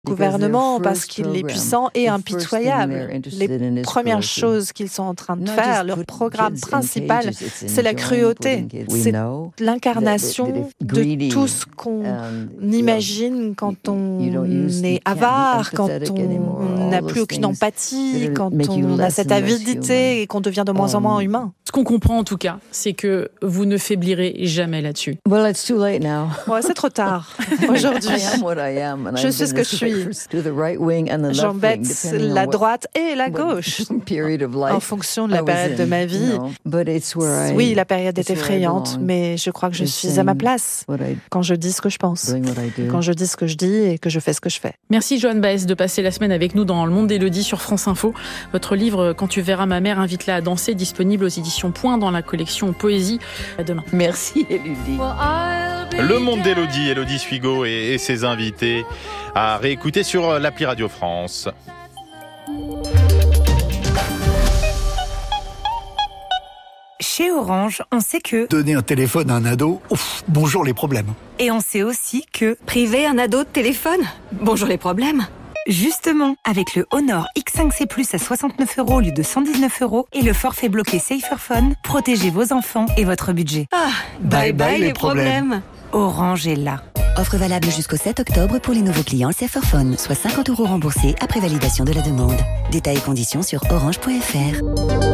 gouvernement parce qu'il est puissant et impitoyable. Les premières choses qu'ils sont en train de faire, leur programme principal, c'est la cruauté. C'est l'incarnation de tout ce qu'on imagine quand on est avare, quand on n'a plus aucune empathie, quand on a cette avidité et qu'on devient de moins en moins humain. Ce qu'on comprend en tout cas, c'est que vous ne faiblirez jamais là-dessus. Ouais, c'est trop tard aujourd'hui. Je suis ce que je suis. J'embête la droite et la gauche en fonction de la période de ma vie. Oui, la période est effrayante, mais je crois que je suis à ma place quand je dis ce que je pense, quand je dis ce que je dis et que je fais ce que je fais. Merci Joanne Baez de passer la semaine avec nous dans Le Monde d'Élodie sur France Info. Votre livre « Quand tu verras ma mère, invite-la à danser » disponible aux éditions Point dans la collection Poésie. À demain. Merci Élodie. Le Monde d'Élodie, Élodie Suigo et ses invités à réécouter sur l'appli Radio France. Chez Orange, on sait que donner un téléphone à un ado, bonjour les problèmes. Et on sait aussi que priver un ado de téléphone, bonjour les problèmes. Justement, avec le Honor X5C Plus à 69 € au lieu de 119 € et le forfait bloqué Saferphone, protégez vos enfants et votre budget. Bye bye les problèmes. Orange est là. Offre valable jusqu'au 7 octobre pour les nouveaux clients Saferphone, soit 50 € remboursés après validation de la demande. Détails et conditions sur orange.fr.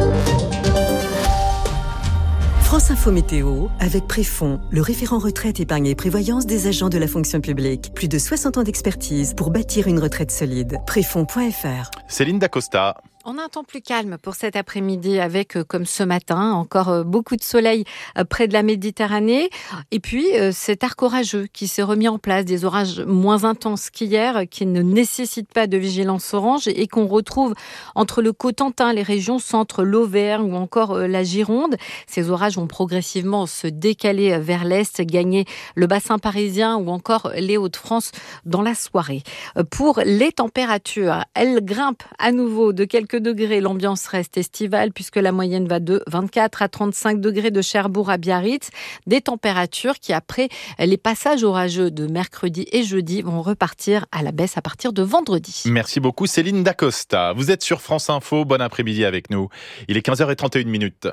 France Info Météo, avec Préfonds, le référent retraite, épargne et prévoyance des agents de la fonction publique. Plus de 60 ans d'expertise pour bâtir une retraite solide. Préfonds.fr. Céline Dacosta. On a un temps plus calme pour cet après-midi avec, comme ce matin, encore beaucoup de soleil près de la Méditerranée. Et puis, cet arc orageux qui s'est remis en place, des orages moins intenses qu'hier, qui ne nécessitent pas de vigilance orange et qu'on retrouve entre le Cotentin, les régions centre, l'Auvergne ou encore la Gironde. Ces orages vont progressivement se décaler vers l'est, gagner le bassin parisien ou encore les Hauts-de-France dans la soirée. Pour les températures, elles grimpent à nouveau de quelques degrés. L'ambiance reste estivale puisque la moyenne va de 24 à 35 degrés de Cherbourg à Biarritz. Des températures qui, après les passages orageux de mercredi et jeudi, vont repartir à la baisse à partir de vendredi. Merci beaucoup Céline Dacosta. Vous êtes sur France Info. Bon après-midi avec nous. Il est 15h31.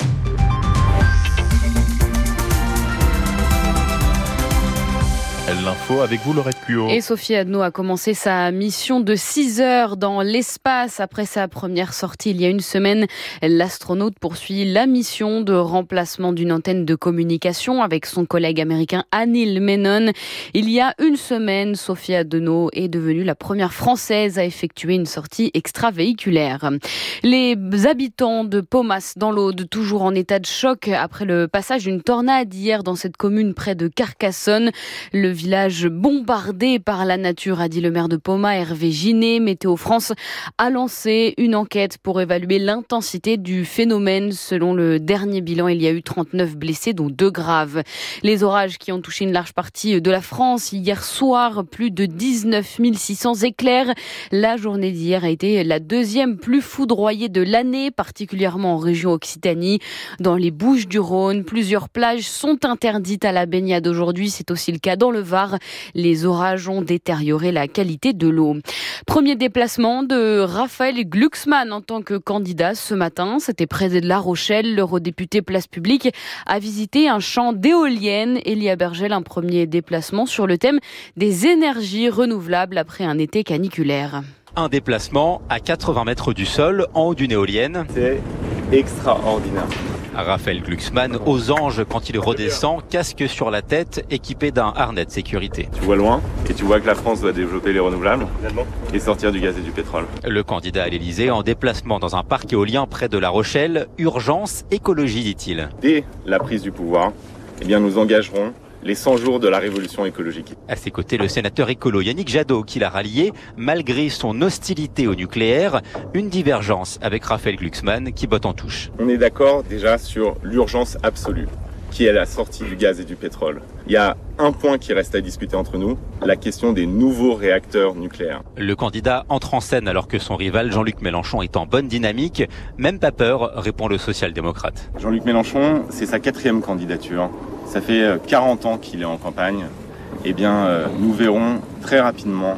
L'info avec vous, Laurette Puot. Et Sophie Adno a commencé sa mission de 6 heures dans l'espace. Après sa première sortie il y a une semaine, l'astronaute poursuit la mission de remplacement d'une antenne de communication avec son collègue américain Anil Menon. Il y a une semaine, Sophie Adno est devenue la première Française à effectuer une sortie extravéhiculaire. Les habitants de Paumas dans l'Aude, toujours en état de choc après le passage d'une tornade hier dans cette commune près de Carcassonne. Le village bombardé par la nature, a dit le maire de Paumas, Hervé Ginet. Météo France a lancé une enquête pour évaluer l'intensité du phénomène. Selon le dernier bilan, il y a eu 39 blessés, dont 2 graves. Les orages qui ont touché une large partie de la France hier soir, plus de 19 600 éclairs. La journée d'hier a été la deuxième plus foudroyée de l'année, particulièrement en région Occitanie. Dans les Bouches-du-Rhône, plusieurs plages sont interdites à la baignade aujourd'hui. C'est aussi le cas dans le Var. Les orages ont détérioré la qualité de l'eau. Premier déplacement de Raphaël Glucksmann en tant que candidat ce matin. C'était près de La Rochelle. L'eurodéputé Place Publique a visité un champ d'éoliennes. Elia Bergel, un premier déplacement sur le thème des énergies renouvelables après un été caniculaire. Un déplacement à 80 mètres du sol en haut d'une éolienne. C'est extraordinaire. Raphaël Glucksmann aux anges quand il redescend, casque sur la tête, équipé d'un harnais de sécurité. Tu vois loin et tu vois que la France doit développer les renouvelables et sortir du gaz et du pétrole. Le candidat à l'Élysée en déplacement dans un parc éolien près de La Rochelle. Urgence, écologie, dit-il. Dès la prise du pouvoir, nous engagerons les 100 jours de la révolution écologique. À ses côtés, le sénateur écolo Yannick Jadot qui l'a rallié malgré son hostilité au nucléaire. Une divergence avec Raphaël Glucksmann qui botte en touche. On est d'accord déjà sur l'urgence absolue, qui est la sortie du gaz et du pétrole. Il y a un point qui reste à discuter entre nous, la question des nouveaux réacteurs nucléaires. Le candidat entre en scène alors que son rival Jean-Luc Mélenchon est en bonne dynamique. Même pas peur, répond le social-démocrate. Jean-Luc Mélenchon, c'est sa 4e candidature. Ça fait 40 ans qu'il est en campagne. Nous verrons très rapidement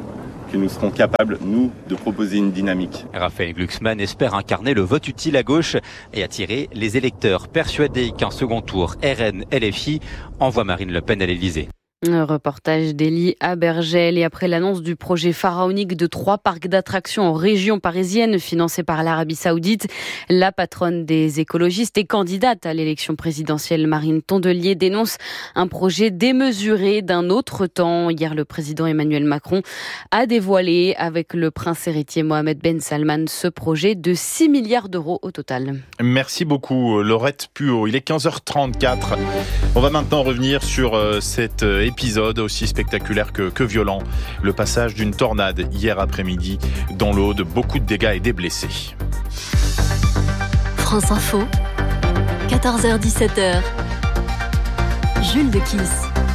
que nous serons capables, nous, de proposer une dynamique. Raphaël Glucksmann espère incarner le vote utile à gauche et attirer les électeurs persuadés qu'un second tour RN-LFI envoie Marine Le Pen à l'Élysée. Un reportage d'Élie Abergel. Et après l'annonce du projet pharaonique de 3 parcs d'attractions en région parisienne financés par l'Arabie Saoudite, la patronne des écologistes et candidate à l'élection présidentielle Marine Tondelier dénonce un projet démesuré d'un autre temps. Hier, le président Emmanuel Macron a dévoilé avec le prince héritier Mohamed Ben Salman ce projet de 6 milliards d'euros au total. Merci beaucoup Laurette Puot. Il est 15h34. On va maintenant revenir sur cet épisode aussi spectaculaire que violent. Le passage d'une tornade hier après-midi dans l'Aude. Beaucoup de dégâts et des blessés. France Info, 14h-17h. Jules de Kiss.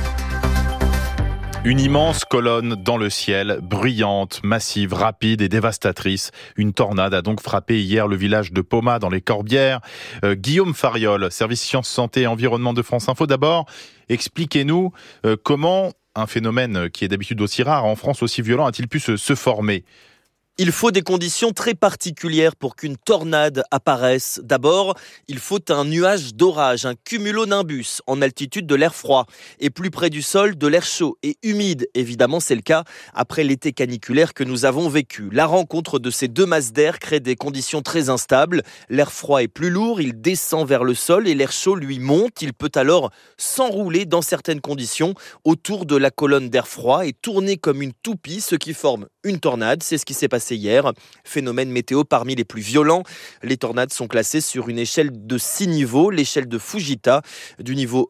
Une immense colonne dans le ciel, bruyante, massive, rapide et dévastatrice. Une tornade a donc frappé hier le village de Poma dans les Corbières. Guillaume Fariol, service sciences, santé et environnement de France Info. D'abord, expliquez-nous comment un phénomène qui est d'habitude aussi rare en France, aussi violent, a-t-il pu se former ? Il faut des conditions très particulières pour qu'une tornade apparaisse. D'abord, il faut un nuage d'orage, un cumulonimbus en altitude de l'air froid et plus près du sol de l'air chaud et humide. Évidemment, c'est le cas après l'été caniculaire que nous avons vécu. La rencontre de ces deux masses d'air crée des conditions très instables. L'air froid est plus lourd, il descend vers le sol et l'air chaud lui monte. Il peut alors s'enrouler dans certaines conditions autour de la colonne d'air froid et tourner comme une toupie, ce qui forme une tornade. C'est ce qui s'est passé hier. Phénomène météo parmi les plus violents. Les tornades sont classées sur une échelle de 6 niveaux, l'échelle de Fujita, du niveau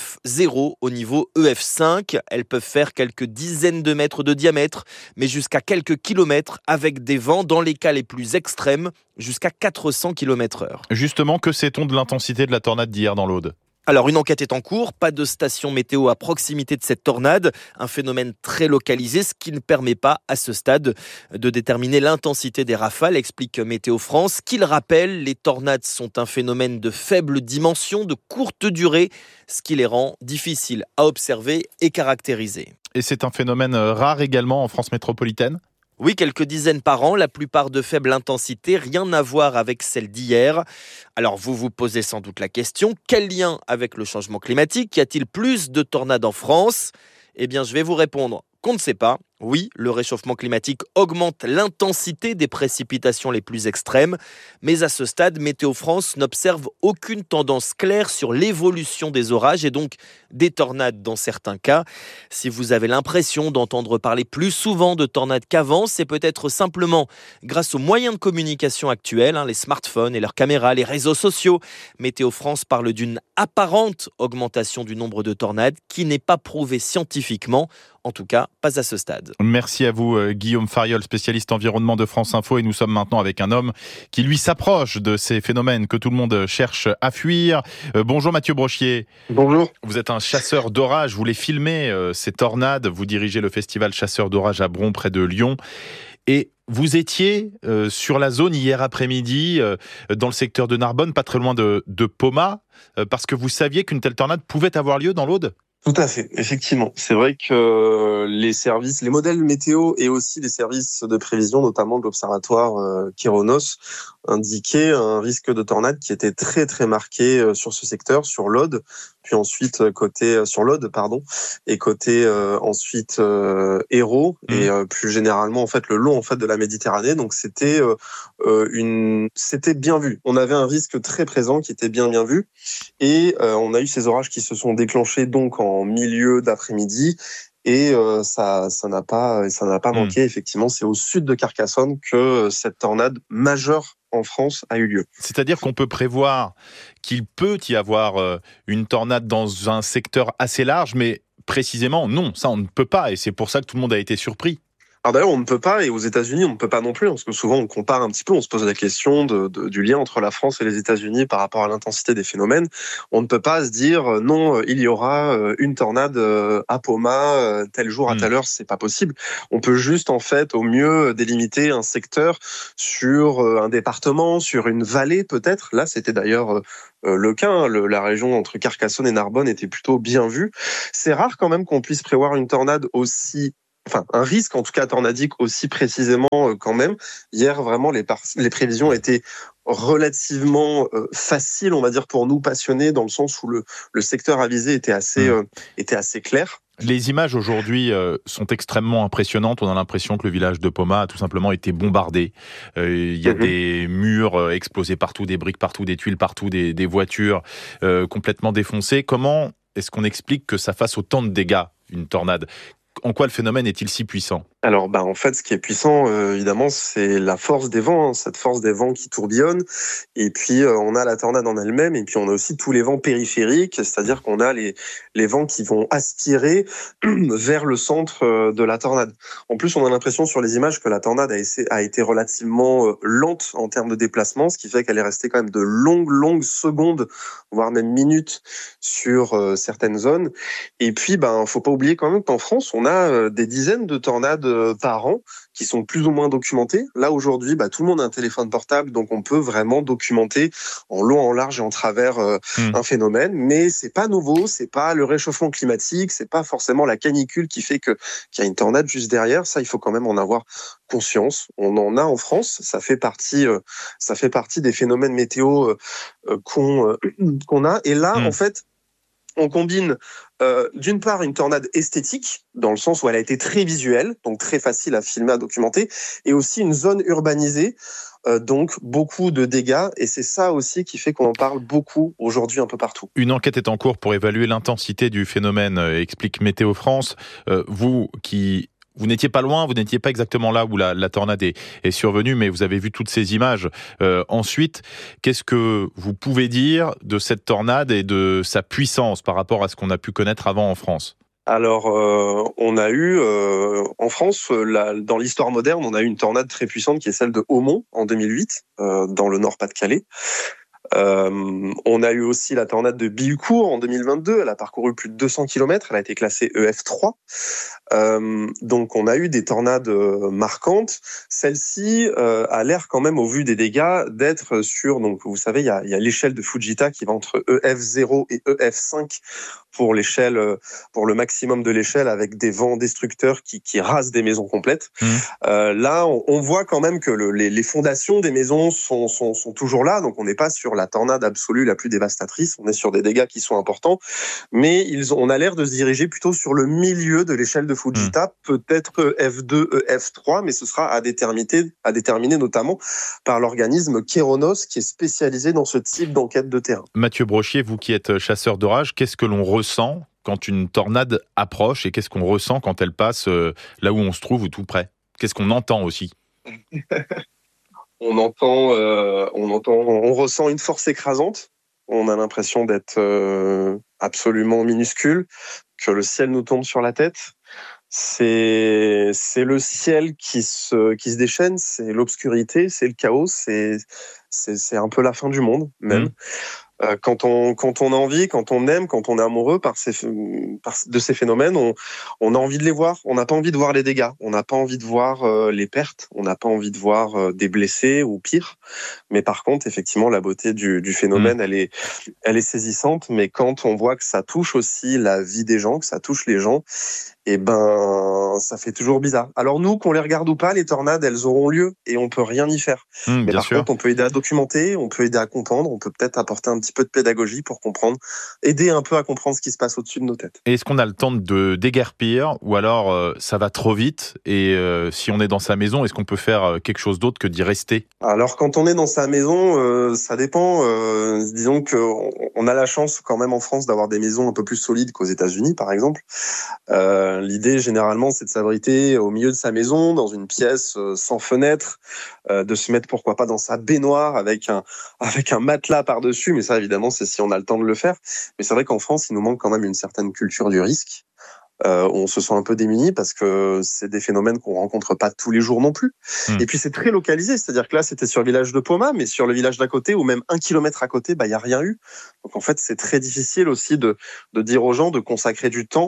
EF0 au niveau EF5. Elles peuvent faire quelques dizaines de mètres de diamètre, mais jusqu'à quelques kilomètres avec des vents, dans les cas les plus extrêmes, jusqu'à 400 km/h. Justement, que sait-on de l'intensité de la tornade d'hier dans l'Aude ? Alors, une enquête est en cours, pas de station météo à proximité de cette tornade, un phénomène très localisé, ce qui ne permet pas à ce stade de déterminer l'intensité des rafales, explique Météo France, qu'il rappelle, les tornades sont un phénomène de faible dimension, de courte durée, ce qui les rend difficiles à observer et caractériser. Et c'est un phénomène rare également en France métropolitaine ? Oui, quelques dizaines par an, la plupart de faible intensité, rien à voir avec celle d'hier. Alors vous vous posez sans doute la question, quel lien avec le changement climatique ? Y a-t-il plus de tornades en France ? Eh bien, je vais vous répondre qu'on ne sait pas. Oui, le réchauffement climatique augmente l'intensité des précipitations les plus extrêmes, mais à ce stade, Météo France n'observe aucune tendance claire sur l'évolution des orages et donc des tornades dans certains cas. Si vous avez l'impression d'entendre parler plus souvent de tornades qu'avant, c'est peut-être simplement grâce aux moyens de communication actuels, les smartphones et leurs caméras, les réseaux sociaux. Météo France parle d'une apparente augmentation du nombre de tornades qui n'est pas prouvée scientifiquement, en tout cas pas à ce stade. Merci à vous Guillaume Fariol, spécialiste environnement de France Info, et nous sommes maintenant avec un homme qui lui s'approche de ces phénomènes que tout le monde cherche à fuir. Bonjour Mathieu Brochier. Bonjour. Vous êtes un chasseur d'orage, vous les filmez ces tornades, vous dirigez le festival Chasseurs d'orage à Bron près de Lyon et vous étiez sur la zone hier après-midi dans le secteur de Narbonne, pas très loin de Poma, parce que vous saviez qu'une telle tornade pouvait avoir lieu dans l'Aude ? Tout à fait, effectivement. C'est vrai que les services, les modèles météo et aussi les services de prévision, notamment de l'observatoire Kéronos, indiquaient un risque de tornade qui était très très marqué sur ce secteur, sur l'Aude, puis ensuite sur l'Aude, et côté ensuite Hérault et plus généralement en fait le long de la Méditerranée. Donc c'était bien vu. On avait un risque très présent qui était bien vu et on a eu ces orages qui se sont déclenchés donc en milieu d'après-midi. Et ça n'a pas manqué. Effectivement, c'est au sud de Carcassonne que cette tornade majeure en France a eu lieu. C'est-à-dire qu'on peut prévoir qu'il peut y avoir une tornade dans un secteur assez large, mais précisément, non, ça on ne peut pas. Et c'est pour ça que tout le monde a été surpris. Alors d'ailleurs, on ne peut pas, et aux États-Unis, on ne peut pas non plus, parce que souvent on compare un petit peu, on se pose la question du lien entre la France et les États-Unis par rapport à l'intensité des phénomènes. On ne peut pas se dire non, il y aura une tornade à Poma tel jour à telle heure, c'est pas possible. On peut juste en fait au mieux délimiter un secteur sur un département, sur une vallée peut-être. Là, c'était d'ailleurs le cas, la région entre Carcassonne et Narbonne était plutôt bien vue. C'est rare quand même qu'on puisse prévoir une tornade aussi un risque en tout cas tornadique aussi précisément quand même. Hier, vraiment, les prévisions étaient relativement faciles, on va dire, pour nous passionnés, dans le sens où le secteur avisé était assez clair. Les images aujourd'hui sont extrêmement impressionnantes. On a l'impression que le village de Poma a tout simplement été bombardé. Il y a des murs explosés partout, des briques partout, des tuiles partout, des voitures complètement défoncées. Comment est-ce qu'on explique que ça fasse autant de dégâts, une tornade ? En quoi le phénomène est-il si puissant ? Alors, en fait, ce qui est puissant, évidemment, c'est la force des vents, cette force des vents qui tourbillonnent. Et puis, on a la tornade en elle-même, et puis on a aussi tous les vents périphériques, c'est-à-dire qu'on a les vents qui vont aspirer vers le centre de la tornade. En plus, on a l'impression sur les images que la tornade a été relativement lente en termes de déplacement, ce qui fait qu'elle est restée quand même de longues secondes, voire même minutes sur certaines zones. Et puis, faut pas oublier quand même qu'en France, on a des dizaines de tornades par an qui sont plus ou moins documentées. Là, aujourd'hui, tout le monde a un téléphone portable, donc on peut vraiment documenter en long, en large et en travers un phénomène. Mais c'est pas nouveau, c'est pas le réchauffement climatique, c'est pas forcément la canicule qui fait qu'il y a une tornade juste derrière. Ça, il faut quand même en avoir conscience. On en a en France, ça fait partie des phénomènes météo qu'on a. Et là, en fait, on combine d'une part une tornade esthétique, dans le sens où elle a été très visuelle, donc très facile à filmer, à documenter, et aussi une zone urbanisée, donc beaucoup de dégâts, et c'est ça aussi qui fait qu'on en parle beaucoup aujourd'hui un peu partout. Une enquête est en cours pour évaluer l'intensité du phénomène, explique Météo France. Vous n'étiez pas loin, vous n'étiez pas exactement là où la tornade est survenue, mais vous avez vu toutes ces images. Ensuite, qu'est-ce que vous pouvez dire de cette tornade et de sa puissance par rapport à ce qu'on a pu connaître avant en France ? Alors, on a eu, en France, dans l'histoire moderne, on a eu une tornade très puissante qui est celle de Haumont en 2008, dans le Nord-Pas-de-Calais. On a eu aussi la tornade de Bilcourt en 2022. Elle a parcouru plus de 200 km. Elle a été classée EF3. Donc, on a eu des tornades marquantes. Celle-ci a l'air quand même, au vu des dégâts, d'être sur... Donc, vous savez, il y a l'échelle de Fujita qui va entre EF0 et EF5 pour le maximum de l'échelle, avec des vents destructeurs qui rasent des maisons complètes. Là, on voit quand même que les fondations des maisons sont toujours là. Donc, on n'est pas sur la tornade absolue la plus dévastatrice. On est sur des dégâts qui sont importants. Mais on a l'air de se diriger plutôt sur le milieu de l'échelle de Fujita, peut-être F2, F3, mais ce sera à déterminer notamment par l'organisme Kéronos, qui est spécialisé dans ce type d'enquête de terrain. Mathieu Brochier, vous qui êtes chasseur d'orage, qu'est-ce que l'on ressent quand une tornade approche et qu'est-ce qu'on ressent quand elle passe là où on se trouve ou tout près ? Qu'est-ce qu'on entend aussi ? On ressent une force écrasante. On a l'impression d'être absolument minuscule, que le ciel nous tombe sur la tête. C'est le ciel qui se déchaîne, c'est l'obscurité, c'est le chaos, c'est un peu la fin du monde même. Quand on a envie, quand on aime, quand on est amoureux de ces phénomènes, on a envie de les voir. On n'a pas envie de voir les dégâts. On n'a pas envie de voir les pertes. On n'a pas envie de voir des blessés ou pire. Mais par contre, effectivement, la beauté du phénomène, elle est saisissante. Mais quand on voit que ça touche aussi la vie des gens, que ça touche les gens, ça fait toujours bizarre. Alors nous, qu'on les regarde ou pas, les tornades, elles auront lieu et on peut rien y faire. Mais par contre, on peut aider à documenter, on peut aider à comprendre, on peut peut-être apporter un petit peu de pédagogie pour comprendre, aider un peu à comprendre ce qui se passe au-dessus de nos têtes. Et est-ce qu'on a le temps de déguerpir ou alors ça va trop vite et si on est dans sa maison, est-ce qu'on peut faire quelque chose d'autre que d'y rester ? Alors quand on est dans sa maison, ça dépend. Disons qu'on a la chance quand même en France d'avoir des maisons un peu plus solides qu'aux États-Unis, par exemple. L'idée, généralement, c'est de s'abriter au milieu de sa maison, dans une pièce sans fenêtre, de se mettre, pourquoi pas, dans sa baignoire avec un matelas par-dessus. Mais ça, évidemment, c'est si on a le temps de le faire. Mais c'est vrai qu'en France, il nous manque quand même une certaine culture du risque. On se sent un peu démuni parce que c'est des phénomènes qu'on rencontre pas tous les jours non plus. Et puis c'est très localisé, c'est-à-dire que là c'était sur le village de Poma, mais sur le village d'à côté ou même 1 kilomètre à côté, il y a rien eu. Donc en fait c'est très difficile aussi de dire aux gens de consacrer du temps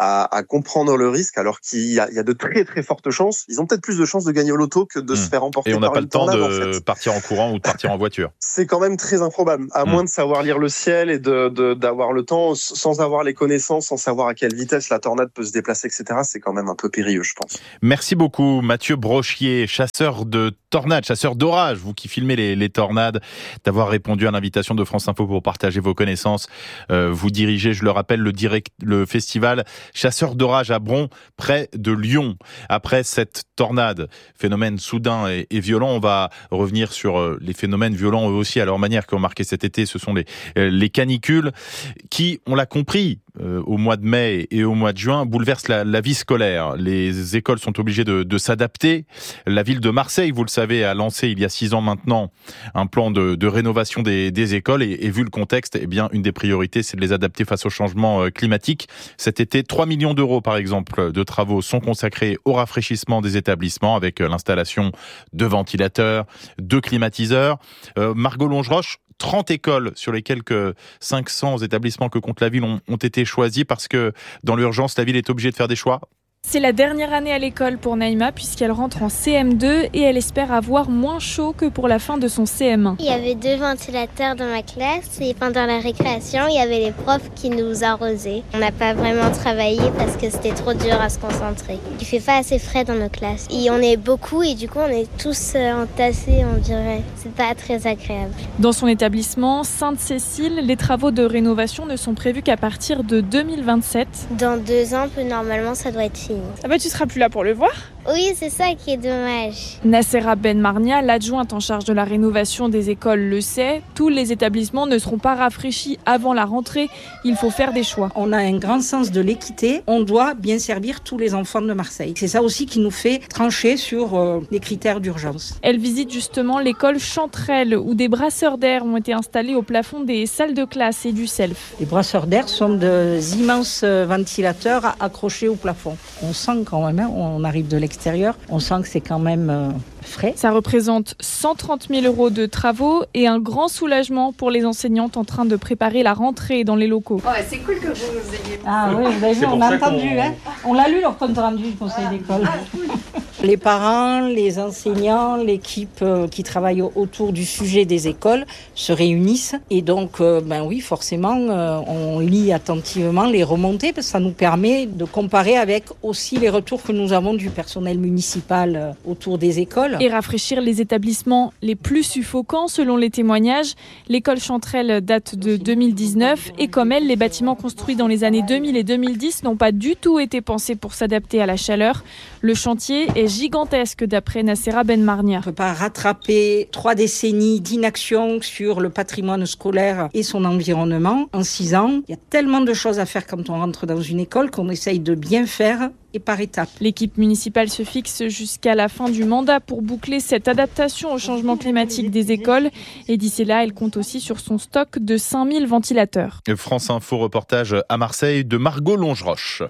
à comprendre le risque, alors qu'il y a de très très fortes chances. Ils ont peut-être plus de chances de gagner au loto que de se faire emporter par une tornade. Et on n'a pas le temps de partir en courant ou de partir en voiture. C'est quand même très improbable, à moins de savoir lire le ciel et d'avoir le temps, sans avoir les connaissances, sans savoir à quelle vitesse la tornade peut se déplacer, etc. C'est quand même un peu périlleux, je pense. Merci beaucoup, Mathieu Brochier, chasseur de tornades, chasseur d'orage, vous qui filmez les tornades, d'avoir répondu à l'invitation de France Info pour partager vos connaissances. Vous dirigez, je le rappelle, le festival Chasseurs d'orage à Bron, près de Lyon. Après cette tornade, phénomène soudain et violent, on va revenir sur les phénomènes violents eux aussi à leur manière qui ont marqué cet été. Ce sont les canicules qui, on l'a compris, au mois de mai et au mois de juin, bouleversent la vie scolaire. Les écoles sont obligées de s'adapter. La ville de Marseille, vous le savez, a lancé il y a 6 ans maintenant un plan de rénovation des écoles et vu le contexte, eh bien, une des priorités, c'est de les adapter face au changement climatique. Cet été, 3 millions d'euros, par exemple, de travaux sont consacrés au rafraîchissement des établissements avec l'installation de ventilateurs, de climatiseurs. Margot Longeroche, 30 écoles sur les quelques 500 établissements que compte la ville ont été choisis parce que dans l'urgence, la ville est obligée de faire des choix. C'est la dernière année à l'école pour Naïma puisqu'elle rentre en CM2 et elle espère avoir moins chaud que pour la fin de son CM1. Il y avait 2 ventilateurs dans ma classe et pendant la récréation, il y avait les profs qui nous arrosaient. On n'a pas vraiment travaillé parce que c'était trop dur à se concentrer. Il fait pas assez frais dans nos classes. Et on est beaucoup et du coup on est tous entassés, on dirait. C'est pas très agréable. Dans son établissement, Sainte-Cécile, les travaux de rénovation ne sont prévus qu'à partir de 2027. Dans 2 ans, normalement, ça doit être fini. Ah bah tu seras plus là pour le voir ? Oui, c'est ça qui est dommage. Nassera Ben Marnia, l'adjointe en charge de la rénovation des écoles, le sait. Tous les établissements ne seront pas rafraîchis avant la rentrée. Il faut faire des choix. On a un grand sens de l'équité. On doit bien servir tous les enfants de Marseille. C'est ça aussi qui nous fait trancher sur les critères d'urgence. Elle visite justement l'école Chanterelle où des brasseurs d'air ont été installés au plafond des salles de classe et du self. Les brasseurs d'air sont d'immenses ventilateurs accrochés au plafond. On sent quand même, on arrive de l'extérieur, on sent que c'est quand même frais. Ça représente 130 000 € de travaux et un grand soulagement pour les enseignantes en train de préparer la rentrée dans les locaux. Oh, c'est cool que vous nous ayez... Ah oui, vous avez vu, on a entendu. On l'a lu leur compte rendu du conseil d'école. Ah, cool. Les parents, les enseignants, l'équipe qui travaille autour du sujet des écoles se réunissent et donc, oui, forcément, on lit attentivement les remontées parce que ça nous permet de comparer avec aussi les retours que nous avons du personnel municipal autour des écoles. Et rafraîchir les établissements les plus suffocants selon les témoignages. L'école Chanterelle date de 2019 et comme elle, les bâtiments construits dans les années 2000 et 2010 n'ont pas du tout été pensés pour s'adapter à la chaleur. Le chantier est gigantesque d'après Nassera Ben Marnia. On ne peut pas rattraper 3 décennies d'inaction sur le patrimoine scolaire et son environnement en 6 ans. Il y a tellement de choses à faire quand on rentre dans une école qu'on essaye de bien faire et par étapes. L'équipe municipale se fixe jusqu'à la fin du mandat pour boucler cette adaptation au changement climatique des écoles. Et d'ici là, elle compte aussi sur son stock de 5000 ventilateurs. France Info reportage à Marseille de Margot Longeroche.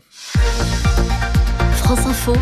France Info,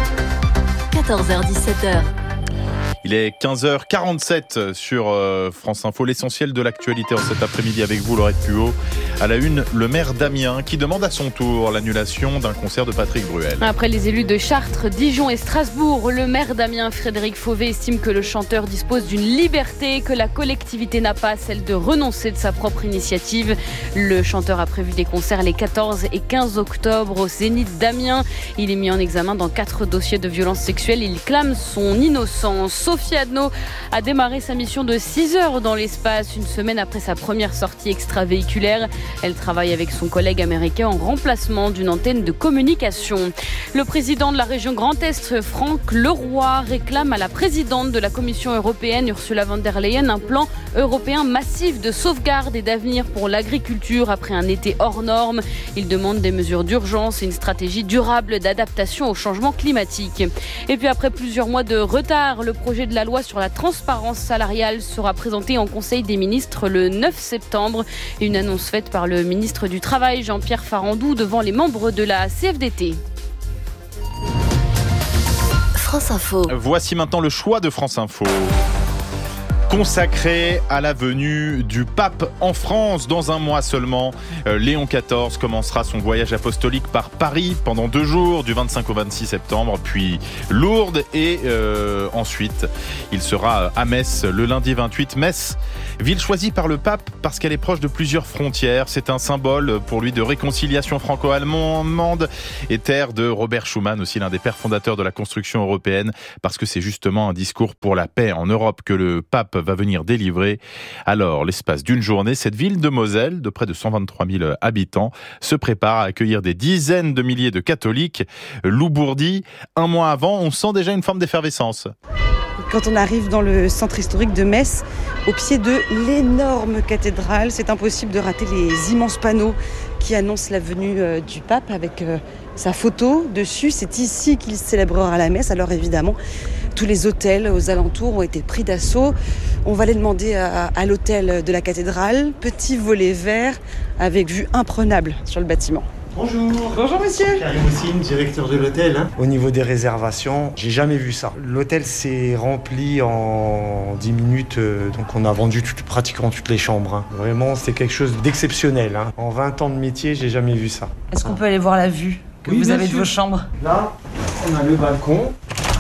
14h-17h. Il est 15h47 sur France Info, l'essentiel de l'actualité en cet après-midi avec vous, Laurette Puot. À la une, le maire d'Amiens qui demande à son tour l'annulation d'un concert de Patrick Bruel. Après les élus de Chartres, Dijon et Strasbourg, le maire d'Amiens, Frédéric Fauvet, estime que le chanteur dispose d'une liberté que la collectivité n'a pas, celle de renoncer de sa propre initiative. Le chanteur a prévu des concerts les 14 et 15 octobre au Zénith d'Amiens. Il est mis en examen dans 4 dossiers de violences sexuelles. Il clame son innocence. Sophie Adno a démarré sa mission de 6 heures dans l'espace, une semaine après sa première sortie extravéhiculaire. Elle travaille avec son collègue américain en remplacement d'une antenne de communication. Le président de la région Grand Est, Franck Leroy, réclame à la présidente de la Commission européenne, Ursula von der Leyen, un plan européen massif de sauvegarde et d'avenir pour l'agriculture après un été hors norme. Il demande des mesures d'urgence et une stratégie durable d'adaptation au changement climatique. Et puis après plusieurs mois de retard, le projet de la loi sur la transparence salariale sera présenté en Conseil des ministres le 9 septembre. Une annonce faite par le ministre du Travail, Jean-Pierre Farandou, devant les membres de la CFDT. France Info. Voici maintenant le choix de France Info. Consacré à la venue du pape en France dans un mois seulement, Léon XIV commencera son voyage apostolique par Paris pendant 2 jours, du 25 au 26 septembre, puis Lourdes et ensuite il sera à Metz le lundi 28. Metz, ville choisie par le pape parce qu'elle est proche de plusieurs frontières. C'est un symbole pour lui de réconciliation franco-allemande et terre de Robert Schuman, aussi l'un des pères fondateurs de la construction européenne, parce que c'est justement un discours pour la paix en Europe que le pape va venir délivrer. Alors, l'espace d'une journée, cette ville de Moselle, de près de 123 000 habitants, se prépare à accueillir des dizaines de milliers de catholiques. Lou Bourdi, un mois avant, on sent déjà une forme d'effervescence. Quand on arrive dans le centre historique de Metz, au pied de l'énorme cathédrale, c'est impossible de rater les immenses panneaux qui annoncent la venue du pape avec sa photo dessus. C'est ici qu'il célébrera la messe. Alors évidemment, tous les hôtels aux alentours ont été pris d'assaut. On va aller demander à l'hôtel de la cathédrale, petit volet vert avec vue imprenable sur le bâtiment. Bonjour. Bonjour monsieur. Karim Houssine, directeur de l'hôtel. Au niveau des réservations, j'ai jamais vu ça. L'hôtel s'est rempli en 10 minutes, donc on a vendu pratiquement toutes les chambres. Vraiment, c'est quelque chose d'exceptionnel. En 20 ans de métier, j'ai jamais vu ça. Est-ce qu'on peut aller voir la vue que vous avez de vos chambres? Là, on a le balcon.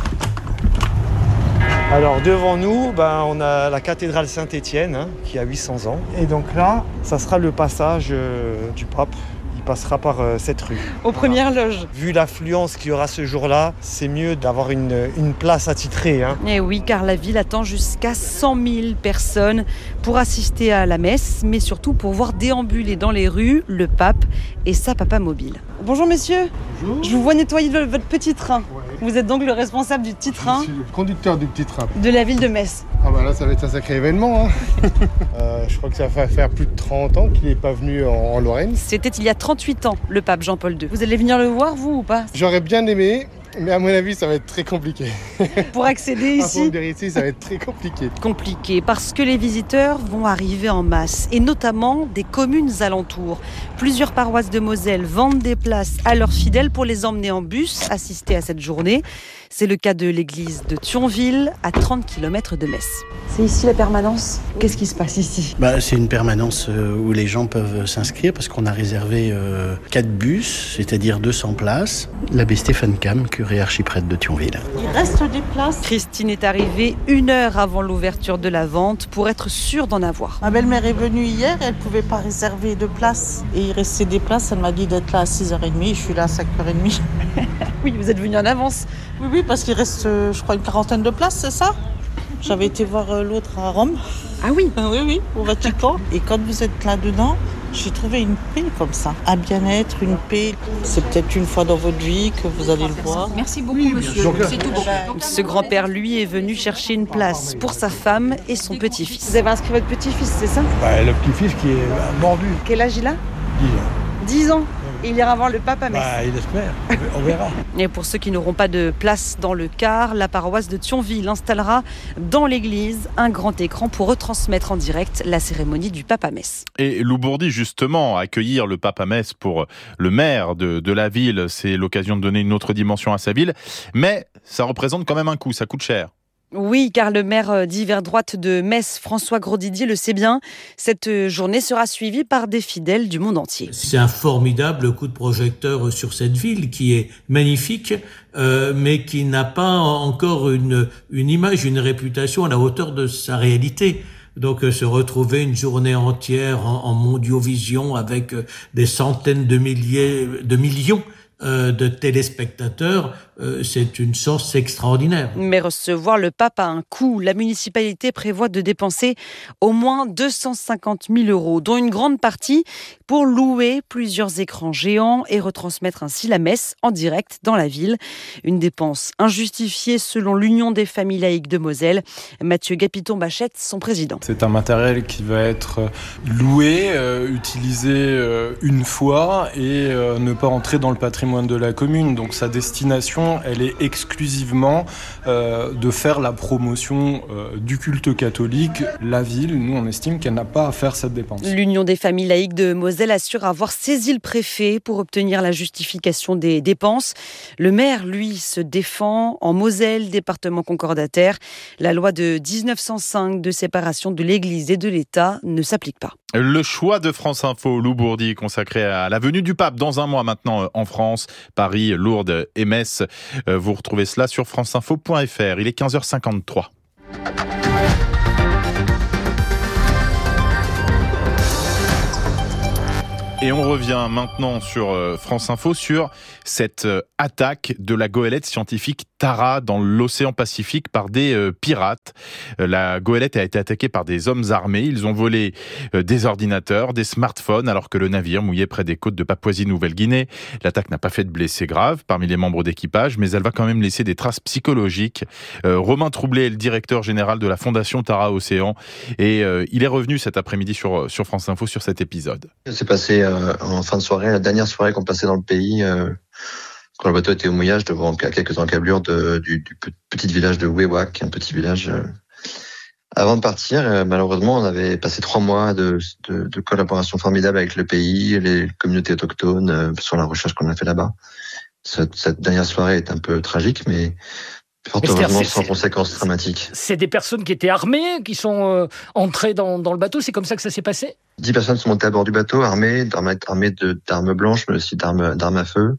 Alors devant nous, on a la cathédrale Saint-Étienne qui a 800 ans. Et donc là, ça sera le passage du pape. Il passera par cette rue. Aux premières loges. Vu l'affluence qu'il y aura ce jour-là, c'est mieux d'avoir une place attitrée. Et oui, car la ville attend jusqu'à 100 000 personnes pour assister à la messe, mais surtout pour voir déambuler dans les rues le pape et sa papa mobile. Bonjour messieurs. Bonjour. Je vous vois nettoyer votre petit train. Ouais. Vous êtes donc le responsable du petit train. Je suis le conducteur du petit train. De la ville de Metz. Ah là, ça va être un sacré événement. Je crois que ça va faire plus de 30 ans qu'il n'est pas venu en Lorraine. C'était il y a 38 ans, le pape Jean-Paul II. Vous allez venir le voir, vous, ou pas? J'aurais bien aimé, mais à mon avis, ça va être très compliqué. Pour accéder ici? Pour venir ici, ça va être très compliqué. Compliqué, parce que les visiteurs vont arriver en masse, et notamment des communes alentours. Plusieurs paroisses de Moselle vendent des places à leurs fidèles pour les emmener en bus, assister à cette journée. C'est le cas de l'église de Thionville, à 30 km de Metz. C'est ici la permanence. Qu'est-ce qui se passe ici? C'est une permanence où les gens peuvent s'inscrire parce qu'on a réservé 4 bus, c'est-à-dire 200 places. L'abbé Stéphane Cam, curé archiprêtre de Thionville. Il reste des places. Christine est arrivée 1 heure avant l'ouverture de la vente pour être sûre d'en avoir. Ma belle-mère est venue hier, elle ne pouvait pas réserver de place. Et il restait des places, elle m'a dit d'être là à 6h30, je suis là à 5h30. Oui, vous êtes venue en avance. Oui, parce qu'il reste, je crois, une 40aine de places, c'est ça? J'avais été voir l'autre à Rome. Ah oui? Oui, au Vatican. Et quand vous êtes là-dedans, j'ai trouvé une paix comme ça. Un bien-être, une paix. C'est peut-être une fois dans votre vie que vous allez le voir. Merci beaucoup, monsieur. C'est tout bon. Ce grand-père, lui, est venu chercher une place pour sa femme et son petit-fils. Vous avez inscrit votre petit-fils, c'est ça? Le petit-fils qui est mordu. Quel âge il a? 10 ans. Il ira voir le pape à Metz. Il espère, on verra. Et pour ceux qui n'auront pas de place dans le car, la paroisse de Thionville installera dans l'église un grand écran pour retransmettre en direct la cérémonie du pape à Metz. Et Lou Bourdi, justement, accueillir le pape à Metz pour le maire de la ville, c'est l'occasion de donner une autre dimension à sa ville. Mais ça représente quand même un coût, ça coûte cher. Oui, car le maire d'hiver droite de Metz, François Grosdidier, le sait bien. Cette journée sera suivie par des fidèles du monde entier. C'est un formidable coup de projecteur sur cette ville qui est magnifique, mais qui n'a pas encore une image, une réputation à la hauteur de sa réalité. Donc se retrouver une journée entière en mondiovision avec des centaines de millions de téléspectateurs, c'est une chance extraordinaire. Mais recevoir le pape a un coût. La municipalité prévoit de dépenser au moins 250 000 €, dont une grande partie pour louer plusieurs écrans géants et retransmettre ainsi la messe en direct dans la ville. Une dépense injustifiée selon l'Union des familles laïques de Moselle. Mathieu Gapiton-Bachette, son président. C'est un matériel qui va être loué, utilisé une fois et ne pas entrer dans le patrimoine de la commune. Donc sa destination mission, elle est exclusivement de faire la promotion du culte catholique. La ville, nous, on estime qu'elle n'a pas à faire cette dépense. L'Union des familles laïques de Moselle assure avoir saisi le préfet pour obtenir la justification des dépenses. Le maire, lui, se défend. En Moselle, département concordataire, la loi de 1905 de séparation de l'Église et de l'État ne s'applique pas. Le choix de France Info, Lou Bourdi, consacré à la venue du pape dans un mois maintenant en France, Paris, Lourdes et Metz. Vous retrouvez cela sur franceinfo.fr. Il est 15h53. Et on revient maintenant sur France Info sur cette attaque de la goélette scientifique Tara dans l'océan Pacifique par des pirates. La goélette a été attaquée par des hommes armés. Ils ont volé des ordinateurs, des smartphones, alors que le navire mouillait près des côtes de Papouasie-Nouvelle-Guinée. L'attaque n'a pas fait de blessés graves parmi les membres d'équipage, mais elle va quand même laisser des traces psychologiques. Romain Troublé est le directeur général de la Fondation Tara Océan et il est revenu cet après-midi sur France Info sur cet épisode. C'est passé en fin de soirée, la dernière soirée qu'on passait dans le pays, quand le bateau était au mouillage devant quelques encablures du petit village de Wewak, un petit village. Avant de partir, malheureusement, on avait passé 3 mois de collaboration formidable avec le pays, les communautés autochtones, sur la recherche qu'on a fait là-bas. Cette dernière soirée est un peu tragique, mais fort heureusement sans conséquences dramatiques. C'est des personnes qui étaient armées, qui sont entrées dans le bateau, c'est comme ça que ça s'est passé ? 10 personnes sont montées à bord du bateau, armées d'armes blanches, mais aussi d'armes à feu.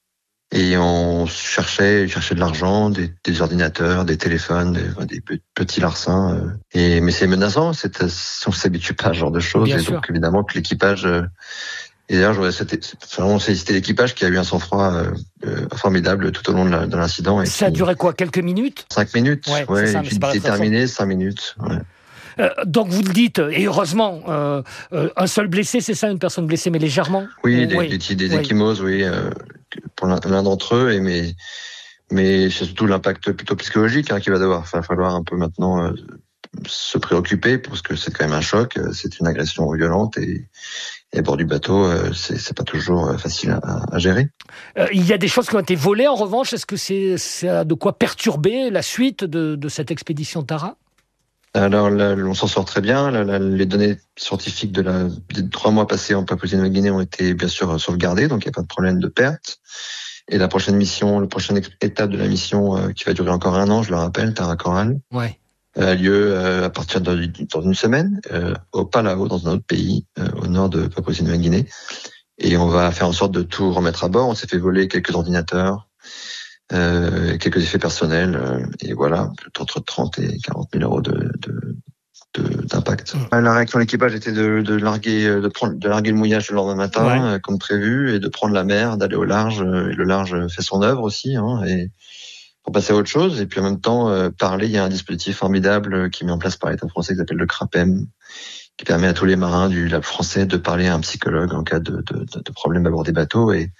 Et on cherchait de l'argent, des ordinateurs, des téléphones, des petits larcins. Mais c'est menaçant, on s'habitue pas à ce genre de choses. Bien et sûr. Donc évidemment que l'équipage... Et d'ailleurs, je voudrais vraiment féliciter l'équipage qui a eu un sang-froid formidable tout au long de l'incident. Ça a duré quoi, quelques minutes ? 5 minutes, ouais, et puis c'est terminé, 5 minutes, ouais. Donc vous le dites, et heureusement, un seul blessé, c'est ça, une personne blessée, mais légèrement ? Oui, des ecchymoses, oui, pour l'un d'entre eux, mais c'est surtout l'impact plutôt psychologique qu'il va devoir falloir un peu maintenant se préoccuper, parce que c'est quand même un choc, c'est une agression violente, et à bord du bateau, c'est pas toujours facile à gérer. Il y a des choses qui ont été volées, en revanche, est-ce que ça a de quoi perturber la suite de cette expédition Tara ? Alors là, on s'en sort très bien. Les données scientifiques des 3 mois passés en Papouasie-Nouvelle-Guinée ont été bien sûr sauvegardées, donc il n'y a pas de problème de perte. Et la prochaine étape de la mission, qui va durer encore 1 an, je le rappelle, Tara Coral, a lieu à partir dans une semaine, au Palau, dans un autre pays, au nord de Papouasie-Nouvelle-Guinée. Et on va faire en sorte de tout remettre à bord. On s'est fait voler quelques ordinateurs, quelques effets personnels, et voilà, entre 30 et 40 000 euros d'impact. La réaction de l'équipage était de larguer le mouillage le lendemain matin, comme prévu, et de prendre la mer, d'aller au large. Et le large fait son œuvre aussi, et pour passer à autre chose. Et puis en même temps, parler, il y a un dispositif formidable qui est mis en place par l'État français qui s'appelle le CRAPEM, qui permet à tous les marins du lac français de parler à un psychologue en cas de problème à bord des bateaux. Et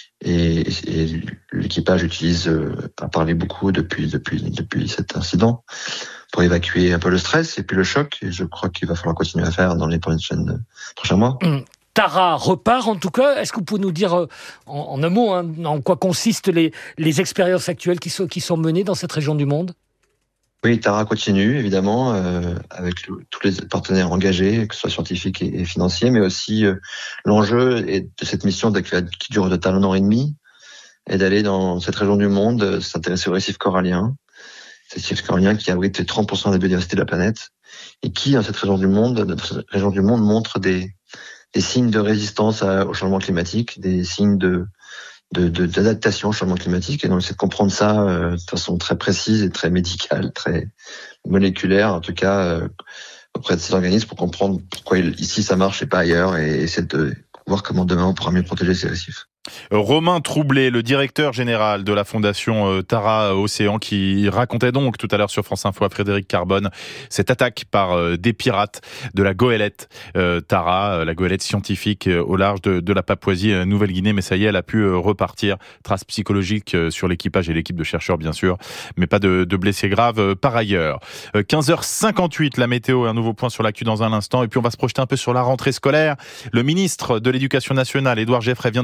l'équipage a parlé beaucoup depuis cet incident pour évacuer un peu le stress et puis le choc. Et je crois qu'il va falloir continuer à faire dans les prochains mois. Tara repart en tout cas. Est-ce que vous pouvez nous dire en un mot en quoi consistent les expériences actuelles qui sont menées dans cette région du monde ? Oui, Tara continue évidemment avec tous les partenaires engagés, que ce soit scientifiques et financiers, mais aussi l'enjeu de cette mission qui dure au total 1 an et demi, est d'aller dans cette région du monde, s'intéresser au récif corallien. C'est le récif corallien qui abrite 30% de la biodiversité de la planète et qui, dans cette région du monde, montre des signes de résistance au changement climatique, des signes d'adaptation au changement climatique, et donc c'est de comprendre ça de façon très précise et très médicale, très moléculaire, en tout cas auprès de ces organismes, pour comprendre pourquoi ici ça marche et pas ailleurs, et essayer de voir comment demain on pourra mieux protéger ces récifs. Romain Troublé, le directeur général de la Fondation Tara Océan, qui racontait donc tout à l'heure sur France Info à Frédéric Carbone cette attaque par des pirates de la goélette Tara, la goélette scientifique au large de la Papouasie-Nouvelle-Guinée. Mais ça y est, elle a pu repartir. Traces psychologiques sur l'équipage et l'équipe de chercheurs, bien sûr, mais pas de blessés graves par ailleurs. 15h58, la météo, un nouveau point sur l'actu dans un instant. Et puis on va se projeter un peu sur la rentrée scolaire. Le ministre de l'Éducation nationale, Édouard Geoffrey, vient de donner une conférence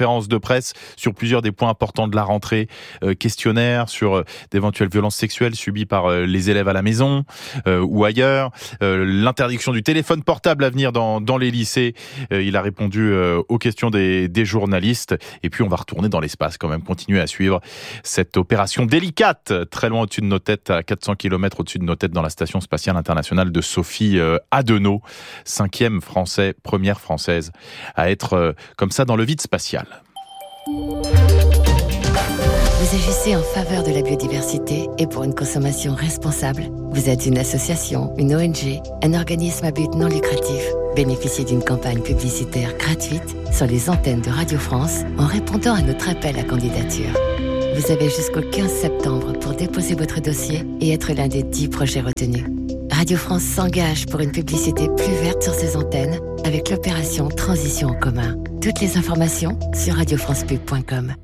conférence de presse sur plusieurs des points importants de la rentrée. Questionnaire sur d'éventuelles violences sexuelles subies par les élèves à la maison ou ailleurs. L'interdiction du téléphone portable à venir dans les lycées. Il a répondu aux questions des journalistes. Et puis on va retourner dans l'espace quand même, continuer à suivre cette opération délicate, très loin au-dessus de nos têtes, à 400 km au-dessus de nos têtes dans la Station spatiale internationale de Sophie Adenau. 5e Français, première Française à être comme ça dans le vide spatial. Vous agissez en faveur de la biodiversité et pour une consommation responsable. Vous êtes une association, une ONG, un organisme à but non lucratif. Bénéficiez d'une campagne publicitaire gratuite sur les antennes de Radio France en répondant à notre appel à candidature. Vous avez jusqu'au 15 septembre pour déposer votre dossier et être l'un des 10 projets retenus. Radio France s'engage pour une publicité plus verte sur ses antennes avec l'opération Transition en commun. Toutes les informations sur radiofrancepub.com.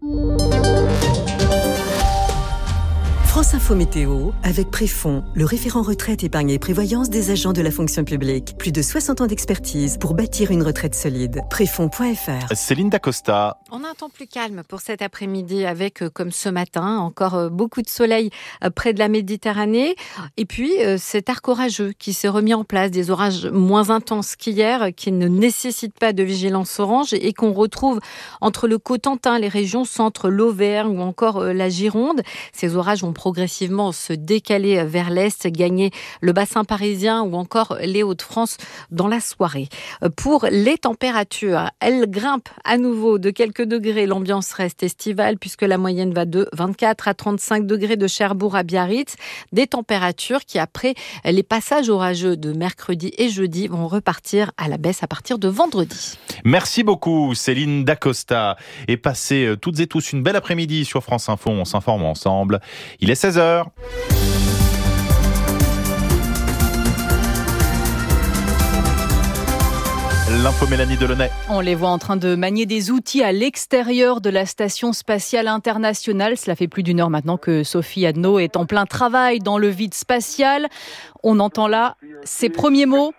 France Info Météo, avec Préfond, le référent retraite, épargne et prévoyance des agents de la fonction publique. Plus de 60 ans d'expertise pour bâtir une retraite solide. Préfond.fr. Céline Dacosta. On a un temps plus calme pour cet après-midi avec, comme ce matin, encore beaucoup de soleil près de la Méditerranée. Et puis, cet arc orageux qui s'est remis en place, des orages moins intenses qu'hier, qui ne nécessitent pas de vigilance orange et qu'on retrouve entre le Cotentin, les régions centre, l'Auvergne ou encore la Gironde. Ces orages vont progressivement se décaler vers l'est, gagner le bassin parisien ou encore les Hauts-de-France dans la soirée. Pour les températures, elles grimpent à nouveau de quelques degrés. L'ambiance reste estivale puisque la moyenne va de 24 à 35 degrés de Cherbourg à Biarritz. Des températures qui, après les passages orageux de mercredi et jeudi, vont repartir à la baisse à partir de vendredi. Merci beaucoup Céline Dacosta. Et passez toutes et tous une belle après-midi sur France Info. On s'informe ensemble. Il est 16h. L'info Mélanie Delaunay. On les voit en train de manier des outils à l'extérieur de la Station spatiale internationale. Cela fait plus d'1 heure maintenant que Sophie Adenau est en plein travail dans le vide spatial. On entend là ses premiers mots.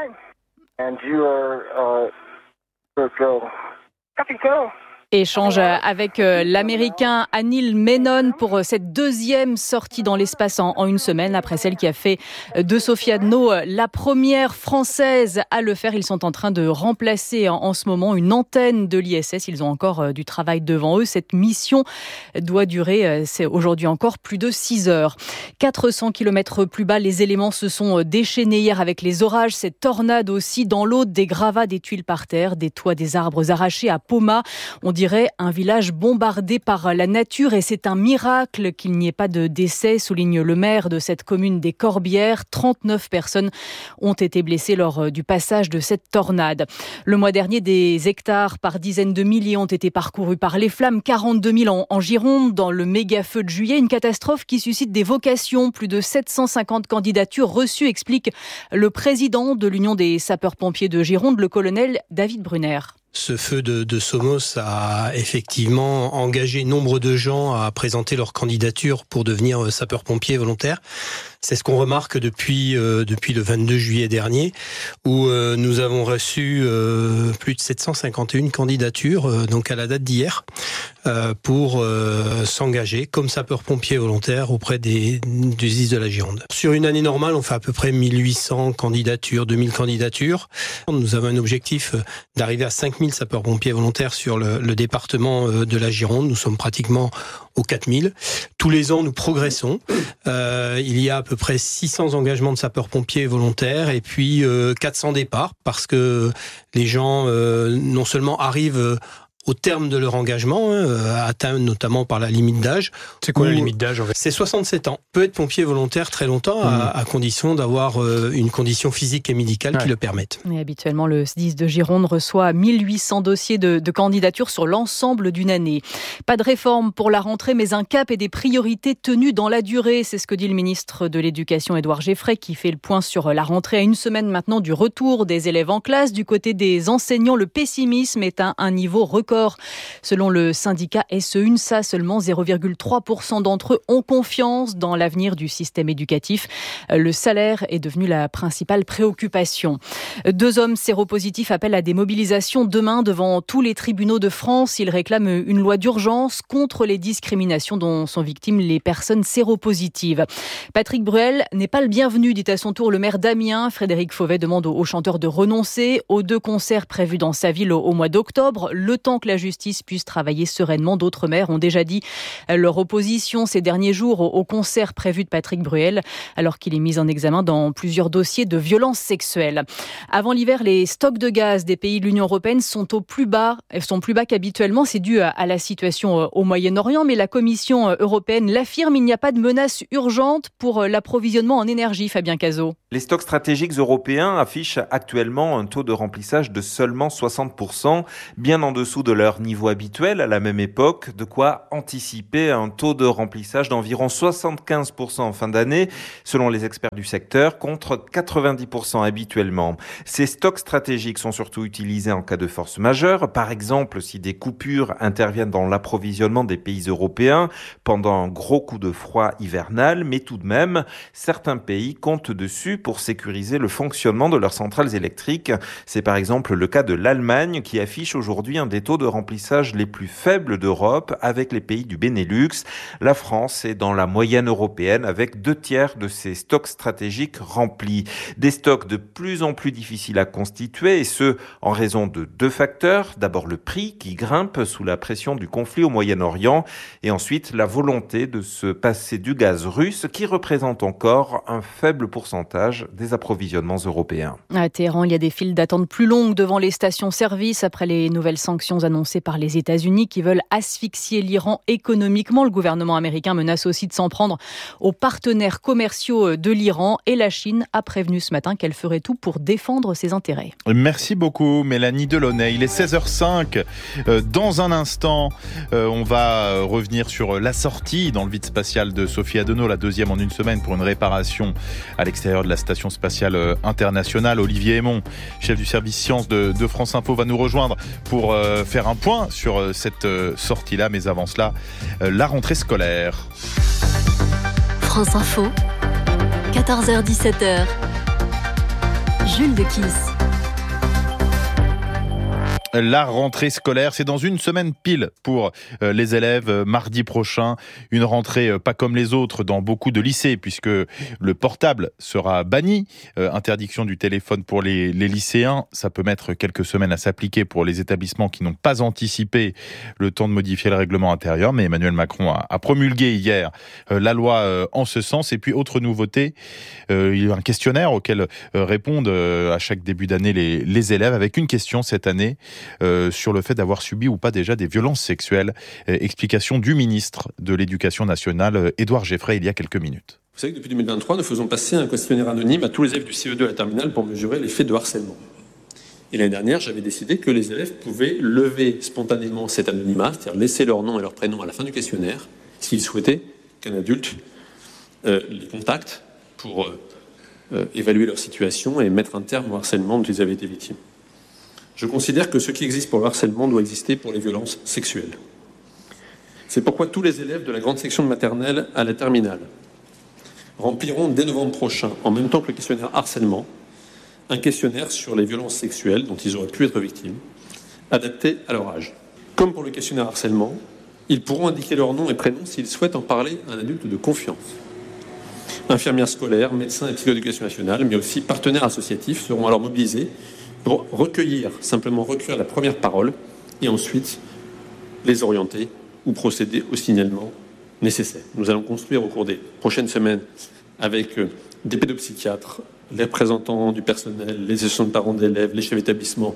Échange avec l'Américain Anil Menon pour cette 2e sortie dans l'espace en 1 semaine, après celle qui a fait de Sophie Adenau la première Française à le faire. Ils sont en train de remplacer en ce moment une antenne de l'ISS. Ils ont encore du travail devant eux. Cette mission doit durer, c'est aujourd'hui encore, plus de 6 heures. 400 km plus bas, les éléments se sont déchaînés hier avec les orages, cette tornade aussi dans l'eau, des gravats, des tuiles par terre, des toits, des arbres arrachés à Poma. On dirait un village bombardé par la nature et c'est un miracle qu'il n'y ait pas de décès, souligne le maire de cette commune des Corbières. 39 personnes ont été blessées lors du passage de cette tornade. Le mois dernier, des hectares par dizaines de milliers ont été parcourus par les flammes, 42 000 en Gironde dans le méga feu de juillet. Une catastrophe qui suscite des vocations. Plus de 750 candidatures reçues, explique le président de l'Union des sapeurs-pompiers de Gironde, le colonel David Brunner. Ce feu de Somos a effectivement engagé nombre de gens à présenter leur candidature pour devenir sapeur-pompier volontaire. C'est ce qu'on remarque depuis le 22 juillet dernier, où nous avons reçu plus de 751 candidatures, donc à la date d'hier, pour s'engager comme sapeur-pompier volontaire auprès du SDIS de la Gironde. Sur une année normale, on fait à peu près 1800 candidatures, 2000 candidatures. Nous avons un objectif d'arriver à 5000 sapeurs-pompiers volontaires sur le département de la Gironde. Nous sommes pratiquement aux 4000. Tous les ans, nous progressons. Il y a à peu près 600 engagements de sapeurs-pompiers volontaires et puis 400 départs parce que les gens non seulement arrivent au terme de leur engagement, atteint notamment par la limite d'âge. C'est quoi la limite d'âge en fait ? C'est 67 ans. On peut être pompier volontaire très longtemps à condition d'avoir une condition physique et médicale qui le permette. Et habituellement, le SDIS de Gironde reçoit 1800 dossiers de candidature sur l'ensemble d'une année. Pas de réforme pour la rentrée, mais un cap et des priorités tenues dans la durée. C'est ce que dit le ministre de l'Éducation, Édouard Geffray, qui fait le point sur la rentrée à 1 semaine maintenant du retour des élèves en classe. Du côté des enseignants, le pessimisme est à un niveau record record. Selon le syndicat SE-UNSA, seulement 0,3% d'entre eux ont confiance dans l'avenir du système éducatif. Le salaire est devenu la principale préoccupation. 2 hommes séropositifs appellent à des mobilisations demain devant tous les tribunaux de France. Ils réclament une loi d'urgence contre les discriminations dont sont victimes les personnes séropositives. Patrick Bruel n'est pas le bienvenu, dit à son tour le maire d'Amiens. Frédéric Fauvet demande au chanteur de renoncer aux 2 concerts prévus dans sa ville au mois d'octobre, le temps que la justice puisse travailler sereinement. D'autres maires ont déjà dit leur opposition ces derniers jours au concert prévu de Patrick Bruel, alors qu'il est mis en examen dans plusieurs dossiers de violences sexuelles. Avant l'hiver, les stocks de gaz des pays de l'Union européenne sont plus bas qu'habituellement. C'est dû à la situation au Moyen-Orient, mais la Commission européenne l'affirme, il n'y a pas de menace urgente pour l'approvisionnement en énergie. Fabien Cazot. Les stocks stratégiques européens affichent actuellement un taux de remplissage de seulement 60%, bien en dessous de leur niveau habituel à la même époque, de quoi anticiper un taux de remplissage d'environ 75% en fin d'année, selon les experts du secteur, contre 90% habituellement. Ces stocks stratégiques sont surtout utilisés en cas de force majeure, par exemple si des coupures interviennent dans l'approvisionnement des pays européens pendant un gros coup de froid hivernal, mais tout de même, certains pays comptent dessus pour sécuriser le fonctionnement de leurs centrales électriques. C'est par exemple le cas de l'Allemagne qui affiche aujourd'hui un des taux de remplissage les plus faibles d'Europe avec les pays du Benelux. La France est dans la moyenne européenne avec 2/3 de ses stocks stratégiques remplis. Des stocks de plus en plus difficiles à constituer et ce, en raison de 2 facteurs. D'abord le prix qui grimpe sous la pression du conflit au Moyen-Orient et ensuite la volonté de se passer du gaz russe qui représente encore un faible pourcentage des approvisionnements européens. À Téhéran, il y a des files d'attente plus longues devant les stations-service après les nouvelles sanctions annoncées par les États-Unis qui veulent asphyxier l'Iran économiquement. Le gouvernement américain menace aussi de s'en prendre aux partenaires commerciaux de l'Iran et la Chine a prévenu ce matin qu'elle ferait tout pour défendre ses intérêts. Merci beaucoup Mélanie Delaunay. Il est 16h05. Dans un instant, on va revenir sur la sortie dans le vide spatial de Sophie Adenau, la 2e en une semaine pour une réparation à l'extérieur de la station spatiale internationale. Olivier Aymon, chef du service sciences de France Info, va nous rejoindre pour faire un point sur cette sortie-là. Mais avant cela, la rentrée scolaire. France Info, 14h-17h. Jules de Kiss. La rentrée scolaire, c'est dans une semaine pile pour les élèves. Mardi prochain, une rentrée pas comme les autres dans beaucoup de lycées puisque le portable sera banni. Interdiction du téléphone pour les lycéens. Ça peut mettre quelques semaines à s'appliquer pour les établissements qui n'ont pas anticipé le temps de modifier le règlement intérieur. Mais Emmanuel Macron a promulgué hier la loi en ce sens. Et puis, autre nouveauté, il y a un questionnaire auquel répondent à chaque début d'année les élèves avec une question cette année. Sur le fait d'avoir subi ou pas déjà des violences sexuelles. Explication du ministre de l'Éducation nationale, Édouard Geffray, il y a quelques minutes. Vous savez que depuis 2023, nous faisons passer un questionnaire anonyme à tous les élèves du CE2 à la terminale pour mesurer les faits de harcèlement. Et l'année dernière, j'avais décidé que les élèves pouvaient lever spontanément cet anonymat, c'est-à-dire laisser leur nom et leur prénom à la fin du questionnaire, s'ils souhaitaient qu'un adulte les contacte pour évaluer leur situation et mettre un terme au harcèlement dont ils avaient été victimes. Je considère que ce qui existe pour le harcèlement doit exister pour les violences sexuelles. C'est pourquoi tous les élèves de la grande section de maternelle à la terminale rempliront dès novembre prochain, en même temps que le questionnaire harcèlement, un questionnaire sur les violences sexuelles dont ils auraient pu être victimes, adapté à leur âge. Comme pour le questionnaire harcèlement, ils pourront indiquer leur nom et prénom s'ils souhaitent en parler à un adulte de confiance. Infirmières scolaires, médecins et psychologues d'éducation nationale, mais aussi partenaires associatifs seront alors mobilisés pour simplement recueillir la première parole et ensuite les orienter ou procéder au signalement nécessaire. Nous allons construire au cours des prochaines semaines avec des pédopsychiatres, les représentants du personnel, les associations de parents d'élèves, les chefs d'établissement,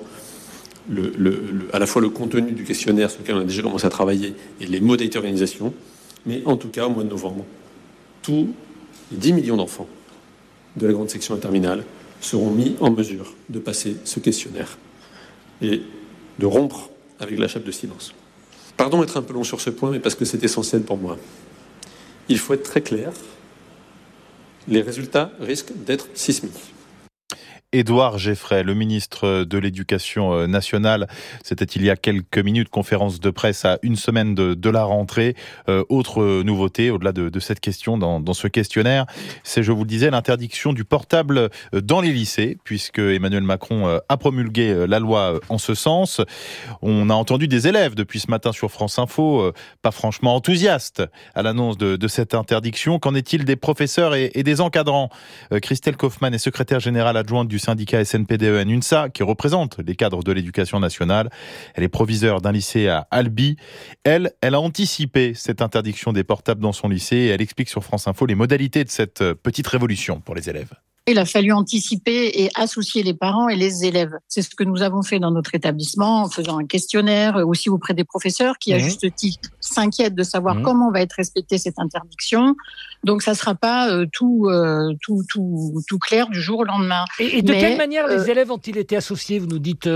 à la fois le contenu du questionnaire sur lequel on a déjà commencé à travailler et les modalités d'organisation, mais en tout cas au mois de novembre, tous les 10 millions d'enfants de la grande section terminale seront mis en mesure de passer ce questionnaire et de rompre avec la chape de silence. Pardon d'être un peu long sur ce point, mais parce que c'est essentiel pour moi. Il faut être très clair, les résultats risquent d'être sismiques. Édouard Geffray, le ministre de l'Éducation nationale. C'était il y a quelques minutes, conférence de presse à une semaine de la rentrée. Autre nouveauté, au-delà de cette question dans ce questionnaire, c'est, je vous le disais, l'interdiction du portable dans les lycées, puisque Emmanuel Macron a promulgué la loi en ce sens. On a entendu des élèves depuis ce matin sur France Info, pas franchement enthousiastes à l'annonce de cette interdiction. Qu'en est-il des professeurs et des encadrants ? Christelle Kaufmann est secrétaire générale adjointe du syndicat SNPDEN-UNSA, qui représente les cadres de l'éducation nationale. Elle est proviseure d'un lycée à Albi. Elle a anticipé cette interdiction des portables dans son lycée et elle explique sur France Info les modalités de cette petite révolution pour les élèves. Il a fallu anticiper et associer les parents et les élèves. C'est ce que nous avons fait dans notre établissement en faisant un questionnaire aussi auprès des professeurs qui, à juste titre, s'inquiètent de savoir comment va être respectée cette interdiction. Donc, ça ne sera pas tout clair du jour au lendemain. Et de quelle manière les élèves ont-ils été associés ? Vous nous dites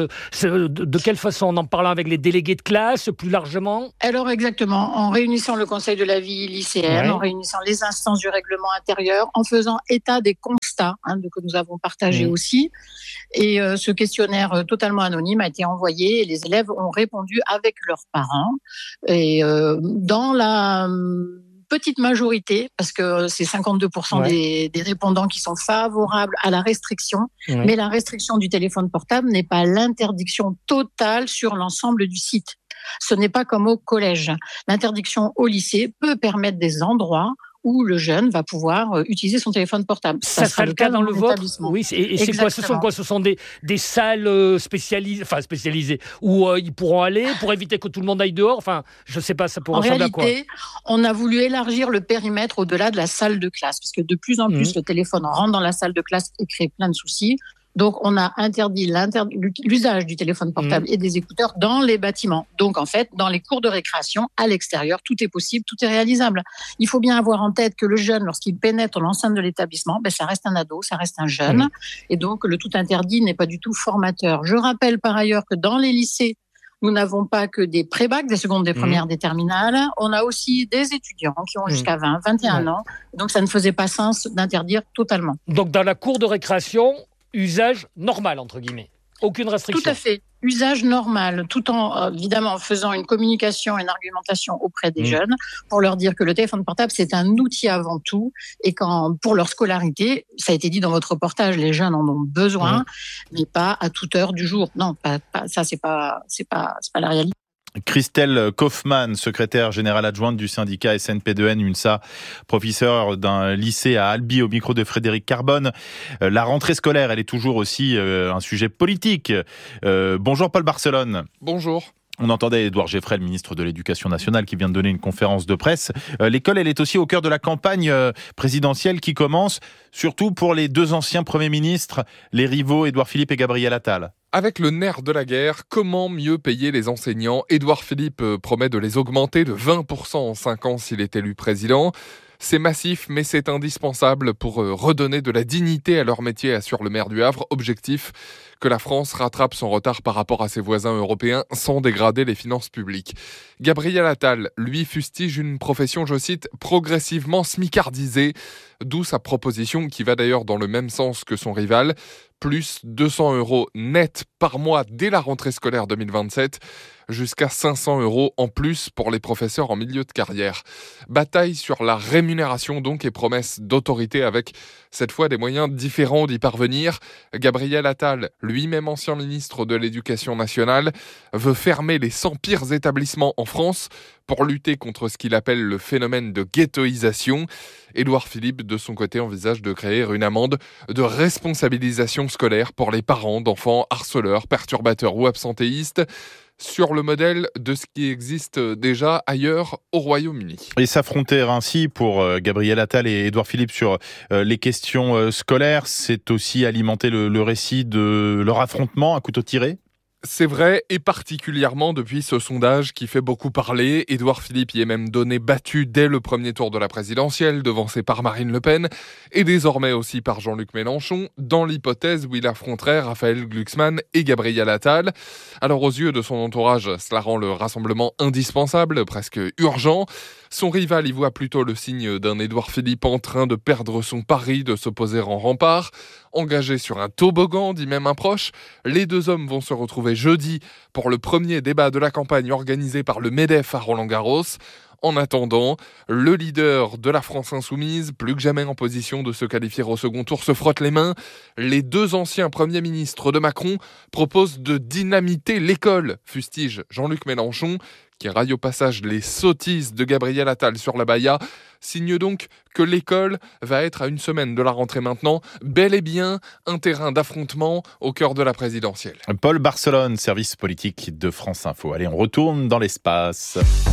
de quelle façon ? En parlant avec les délégués de classe, plus largement ? Alors, exactement. En réunissant le conseil de la vie lycéenne, en réunissant les instances du règlement intérieur, en faisant état des constats que nous avons partagé aussi. Et ce questionnaire totalement anonyme a été envoyé et les élèves ont répondu avec leurs parents. Et dans la petite majorité, parce que c'est 52% des répondants qui sont favorables à la restriction, mais la restriction du téléphone portable n'est pas l'interdiction totale sur l'ensemble du site. Ce n'est pas comme au collège. L'interdiction au lycée peut permettre des endroits où le jeune va pouvoir utiliser son téléphone portable. Ça sera le cas dans le vôtre ? Oui, et c'est quoi ? Ce sont quoi ? Ce sont des salles spécialisées où ils pourront aller pour éviter que tout le monde aille dehors ? Enfin, je ne sais pas, ça pourrait ressembler à quoi ? En réalité, on a voulu élargir le périmètre au-delà de la salle de classe, parce que de plus en plus, le téléphone rentre dans la salle de classe et crée plein de soucis. Donc, on a interdit l'usage du téléphone portable et des écouteurs dans les bâtiments. Donc, en fait, dans les cours de récréation, à l'extérieur, tout est possible, tout est réalisable. Il faut bien avoir en tête que le jeune, lorsqu'il pénètre l'enceinte de l'établissement, ça reste un ado, ça reste un jeune. Et donc, le tout interdit n'est pas du tout formateur. Je rappelle par ailleurs que dans les lycées, nous n'avons pas que des pré-bacs, des secondes, des premières, des terminales. On a aussi des étudiants qui ont jusqu'à 20, 21 ans. Donc, ça ne faisait pas sens d'interdire totalement. Donc, dans la cour de récréation, usage normal, entre guillemets. Aucune restriction. Tout à fait. Usage normal, tout en, évidemment, faisant une communication et une argumentation auprès des jeunes pour leur dire que le téléphone portable, c'est un outil avant tout et pour leur scolarité, ça a été dit dans votre reportage, les jeunes en ont besoin, mais pas à toute heure du jour. Non, ça, c'est pas la réalité. Christelle Kaufmann, secrétaire générale adjointe du syndicat SNPDEN-UNSA, professeur d'un lycée à Albi, au micro de Frédéric Carbone. La rentrée scolaire, elle est toujours aussi un sujet politique. Bonjour Paul Barcelone. Bonjour. On entendait Édouard Geffray, le ministre de l'Éducation nationale, qui vient de donner une conférence de presse. L'école, elle est aussi au cœur de la campagne présidentielle qui commence, surtout pour les deux anciens premiers ministres, les rivaux Édouard Philippe et Gabriel Attal. Avec le nerf de la guerre, comment mieux payer les enseignants ? Édouard Philippe promet de les augmenter de 20% en 5 ans s'il est élu président. C'est massif, mais c'est indispensable pour redonner de la dignité à leur métier, assure le maire du Havre. Objectif, que la France rattrape son retard par rapport à ses voisins européens sans dégrader les finances publiques. Gabriel Attal, lui, fustige une profession, je cite, progressivement smicardisée, d'où sa proposition qui va d'ailleurs dans le même sens que son rival, plus 200 € net par mois dès la rentrée scolaire 2027, jusqu'à 500 € en plus pour les professeurs en milieu de carrière. Bataille sur la rémunération donc et promesse d'autorité avec cette fois des moyens différents d'y parvenir. Gabriel Attal, lui-même ancien ministre de l'Éducation nationale, veut fermer les 100 pires établissements en France pour lutter contre ce qu'il appelle le phénomène de ghettoisation. Édouard Philippe, de son côté, envisage de créer une amende de responsabilisation scolaire pour les parents d'enfants harceleurs, perturbateurs ou absentéistes, sur le modèle de ce qui existe déjà ailleurs au Royaume-Uni. Et s'affronter ainsi pour Gabriel Attal et Édouard Philippe sur les questions scolaires, c'est aussi alimenter le récit de leur affrontement à couteau tiré ? C'est vrai, et particulièrement depuis ce sondage qui fait beaucoup parler. Édouard Philippe y est même donné battu dès le premier tour de la présidentielle, devancé par Marine Le Pen, et désormais aussi par Jean-Luc Mélenchon, dans l'hypothèse où il affronterait Raphaël Glucksmann et Gabriel Attal. Alors aux yeux de son entourage, cela rend le rassemblement indispensable, presque urgent. Son rival y voit plutôt le signe d'un Édouard Philippe en train de perdre son pari de s'opposer en rempart. engagés sur un toboggan, dit même un proche. Les deux hommes vont se retrouver jeudi pour le premier débat de la campagne organisé par le MEDEF à Roland-Garros. En attendant, le leader de la France insoumise, plus que jamais en position de se qualifier au second tour, se frotte les mains. Les deux anciens premiers ministres de Macron proposent de dynamiter l'école, fustige Jean-Luc Mélenchon, qui raille au passage les sottises de Gabriel Attal sur la Baïa, signe donc que l'école va être à une semaine de la rentrée maintenant, bel et bien un terrain d'affrontement au cœur de la présidentielle. Paul Barcelone, service politique de France Info. Allez, on retourne dans l'espace.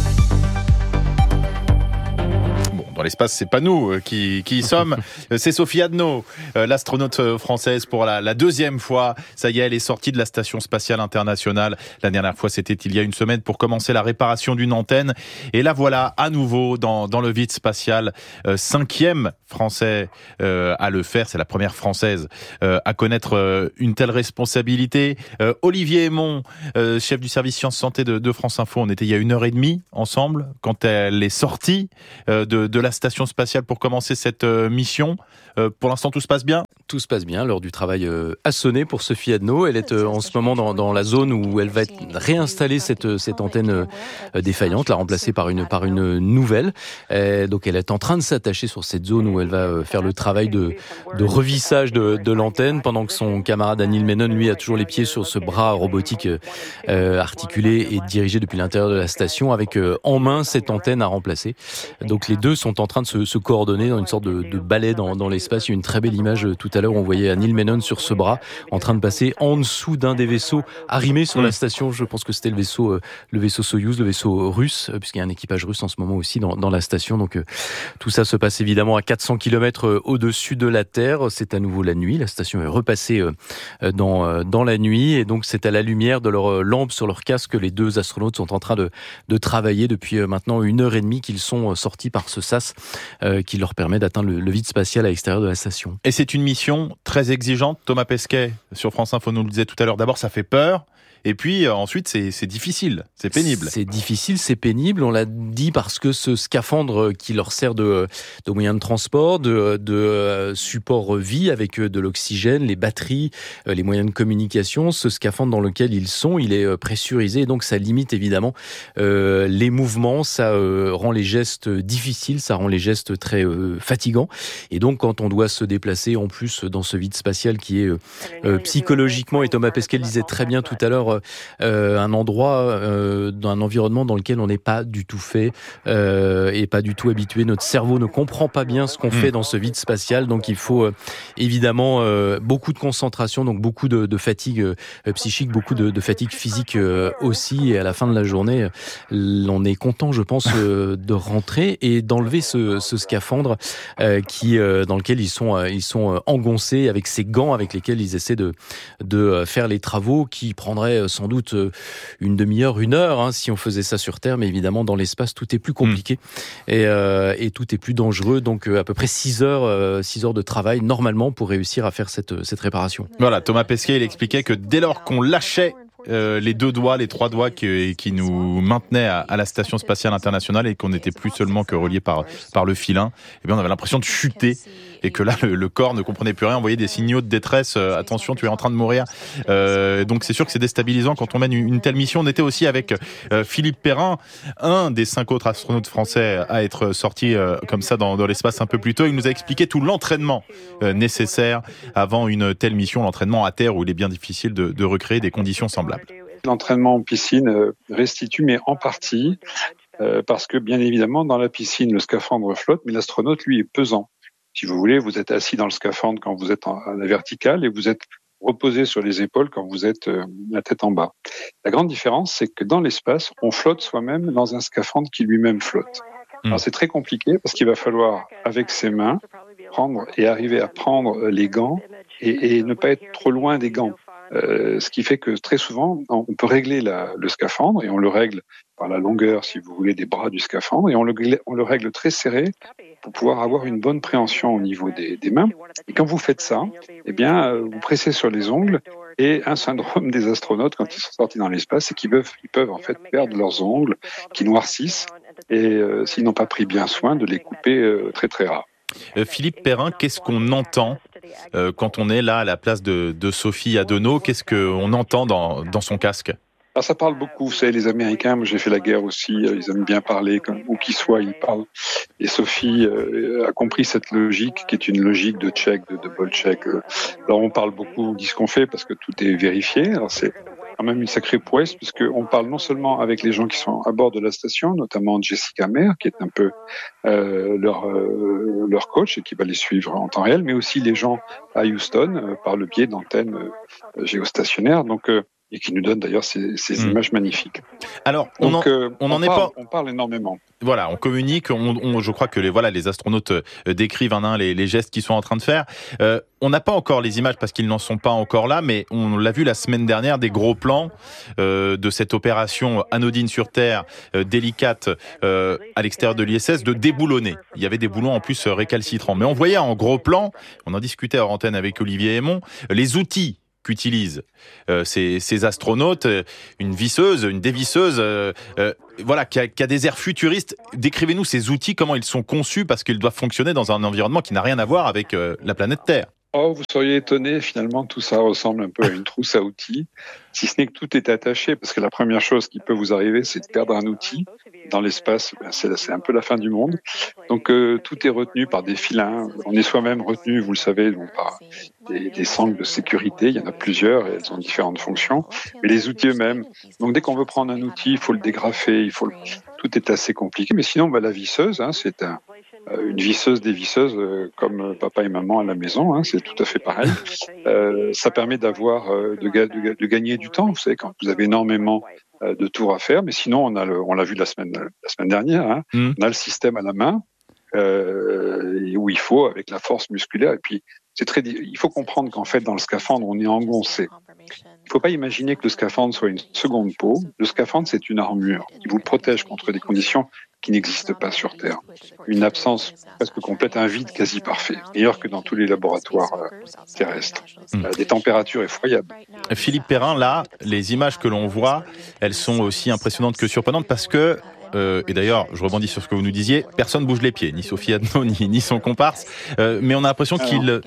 Dans l'espace, c'est pas nous qui y sommes, c'est Sophie Adno, l'astronaute française pour la deuxième fois. Ça y est, elle est sortie de la Station Spatiale Internationale. La dernière fois, c'était il y a une semaine pour commencer la réparation d'une antenne. Et là, voilà, à nouveau, dans le vide spatial, 5e Français à le faire. C'est la première Française à connaître une telle responsabilité. Olivier Aymon, chef du service Sciences Santé de France Info, on était il y a 1h30 ensemble quand elle est sortie de la Station Spatiale pour commencer cette mission. Pour l'instant, tout se passe bien ? Tout se passe bien. L'heure du travail a sonné pour Sophie Adno. Elle est en ce moment dans la zone où elle va réinstaller cette antenne défaillante, la remplacer par une nouvelle. Donc elle est en train de s'attacher sur cette zone où elle va faire le travail de revissage de l'antenne, pendant que son camarade Anil Menon, lui, a toujours les pieds sur ce bras robotique articulé et dirigé depuis l'intérieur de la station, avec en main cette antenne à remplacer. Donc les deux sont en train de se coordonner dans une sorte de ballet dans l'espace. Il y a une très belle image tout à l'heure où on voyait Anil Menon sur ce bras en train de passer en dessous d'un des vaisseaux arrimés sur la station. Je pense que c'était le vaisseau Soyouz, le vaisseau russe, puisqu'il y a un équipage russe en ce moment aussi dans la station. Donc tout ça se passe évidemment à 400 km au-dessus de la Terre. C'est à nouveau la nuit. La station est repassée dans la nuit, et donc c'est à la lumière de leurs lampes sur leur casque que les deux astronautes sont en train de travailler depuis maintenant 1h30 qu'ils sont sortis par ce sas qui leur permet d'atteindre le vide spatial à l'extérieur de la station. Et c'est une mission très exigeante. Thomas Pesquet sur France Info nous le disait tout à l'heure. D'abord, ça fait peur. Et puis ensuite, c'est difficile, c'est pénible. C'est difficile, c'est pénible. On l'a dit parce que ce scaphandre qui leur sert de moyen de transport, de support vie avec de l'oxygène, les batteries, les moyens de communication, ce scaphandre dans lequel ils sont, il est pressurisé. Et donc ça limite évidemment les mouvements, ça rend les gestes difficiles, ça rend les gestes très fatigants. Et donc quand on doit se déplacer en plus dans ce vide spatial qui est psychologiquement, et Thomas Pesquet le disait très bien tout à l'heure, un endroit, dans un environnement dans lequel on n'est pas du tout fait et pas du tout habitué. Notre cerveau ne comprend pas bien ce qu'on fait dans ce vide spatial, donc il faut évidemment beaucoup de concentration, donc beaucoup de fatigue psychique, beaucoup de fatigue physique aussi. Et à la fin de la journée, on est content, je pense, de rentrer et d'enlever ce scaphandre dans lequel ils sont engoncés, avec ces gants avec lesquels ils essaient de faire les travaux qui prendraient sans doute une demi-heure, 1 heure, si on faisait ça sur Terre, mais évidemment dans l'espace tout est plus compliqué et tout est plus dangereux, donc à peu près 6 heures de travail normalement pour réussir à faire cette réparation. Voilà, Thomas Pesquet, il expliquait que dès lors qu'on lâchait les 3 doigts qui nous maintenaient à la Station Spatiale Internationale et qu'on n'était plus seulement que reliés par le filin, eh bien on avait l'impression de chuter et que là le corps ne comprenait plus rien, on voyait des signaux de détresse, attention tu es en train de mourir. Donc c'est sûr que c'est déstabilisant quand on mène une telle mission. On était aussi avec Philippe Perrin, un des 5 autres astronautes français à être sorti comme ça dans l'espace un peu plus tôt. Il nous a expliqué tout l'entraînement nécessaire avant une telle mission, l'entraînement à terre où il est bien difficile de recréer des conditions semblables. L'entraînement en piscine restitue, mais en partie, parce que bien évidemment dans la piscine le scaphandre flotte, mais l'astronaute lui est pesant. Si vous voulez, vous êtes assis dans le scaphandre quand vous êtes à la verticale et vous êtes reposé sur les épaules quand vous êtes la tête en bas. La grande différence, c'est que dans l'espace, on flotte soi-même dans un scaphandre qui lui-même flotte. Alors c'est très compliqué parce qu'il va falloir, avec ses mains, arriver à prendre les gants et ne pas être trop loin des gants. Ce qui fait que très souvent, on peut régler le scaphandre et on le règle par la longueur, si vous voulez, des bras du scaphandre et on le règle très serré pour pouvoir avoir une bonne préhension au niveau des mains. Et quand vous faites ça, eh bien, vous pressez sur les ongles et un syndrome des astronautes quand ils sont sortis dans l'espace, c'est qu'ils peuvent en fait perdre leurs ongles qui noircissent et s'ils n'ont pas pris bien soin de les couper très très rare. Philippe Perrin, qu'est-ce qu'on entend quand on est là à la place de Sophie Adenau? Qu'est-ce qu'on entend dans son casque? Alors ça parle beaucoup, vous savez, les Américains, moi j'ai fait la guerre aussi, ils aiment bien parler, où qu'ils soient, ils parlent. Et Sophie a compris cette logique, qui est une logique de check, de double check. Alors on parle beaucoup, on dit ce qu'on fait parce que tout est vérifié. Alors c'est quand même une sacrée prouesse, puisqu'on parle non seulement avec les gens qui sont à bord de la station, notamment Jessica Meir, qui est un peu leur coach et qui va les suivre en temps réel, mais aussi les gens à Houston, par le biais d'antennes géostationnaires. Donc et qui nous donne d'ailleurs ces images magnifiques. Alors, on parle énormément. Voilà, on communique. Je crois que les astronautes décrivent un à un les gestes qu'ils sont en train de faire. On n'a pas encore les images parce qu'ils n'en sont pas encore là, mais on l'a vu la semaine dernière, des gros plans de cette opération anodine sur Terre, délicate à l'extérieur de l'ISS, de déboulonner. Il y avait des boulons en plus récalcitrants. Mais on voyait en gros plan, on en discutait hors antenne avec Olivier Hémon, les outils qu'utilisent ces astronautes, une visseuse, une dévisseuse, qui a des airs futuristes. Décrivez-nous ces outils, comment ils sont conçus, parce qu'ils doivent fonctionner dans un environnement qui n'a rien à voir avec la planète Terre. Oh, vous seriez étonné, finalement, tout ça ressemble un peu à une trousse à outils, si ce n'est que tout est attaché, parce que la première chose qui peut vous arriver, c'est de perdre un outil. Dans l'espace, c'est un peu la fin du monde. Donc, tout est retenu par des filins. On est soi-même retenu, vous le savez, par des sangles de sécurité. Il y en a plusieurs et elles ont différentes fonctions. Mais les outils eux-mêmes. Donc, dès qu'on veut prendre un outil, il faut le dégrafer, tout est assez compliqué. Mais sinon, la visseuse, c'est une visseuse, des visseuses comme papa et maman à la maison, c'est tout à fait pareil. Ça permet de gagner du temps. Vous savez, quand vous avez énormément de tours à faire, mais sinon on l'a vu la semaine dernière, on a le système à la main où il faut avec la force musculaire. Et puis il faut comprendre qu'en fait dans le scaphandre on est engoncé. Il ne faut pas imaginer que le scaphandre soit une seconde peau. Le scaphandre c'est une armure qui vous protège contre des conditions qui n'existe pas sur Terre. Une absence presque complète, un vide quasi parfait, meilleur que dans tous les laboratoires terrestres. Des températures effroyables. Philippe Perrin, là, les images que l'on voit, elles sont aussi impressionnantes que surprenantes parce que, et d'ailleurs, je rebondis sur ce que vous nous disiez, personne bouge les pieds, ni Sophie Adenau, ni son comparse, mais on a l'impression qu'ils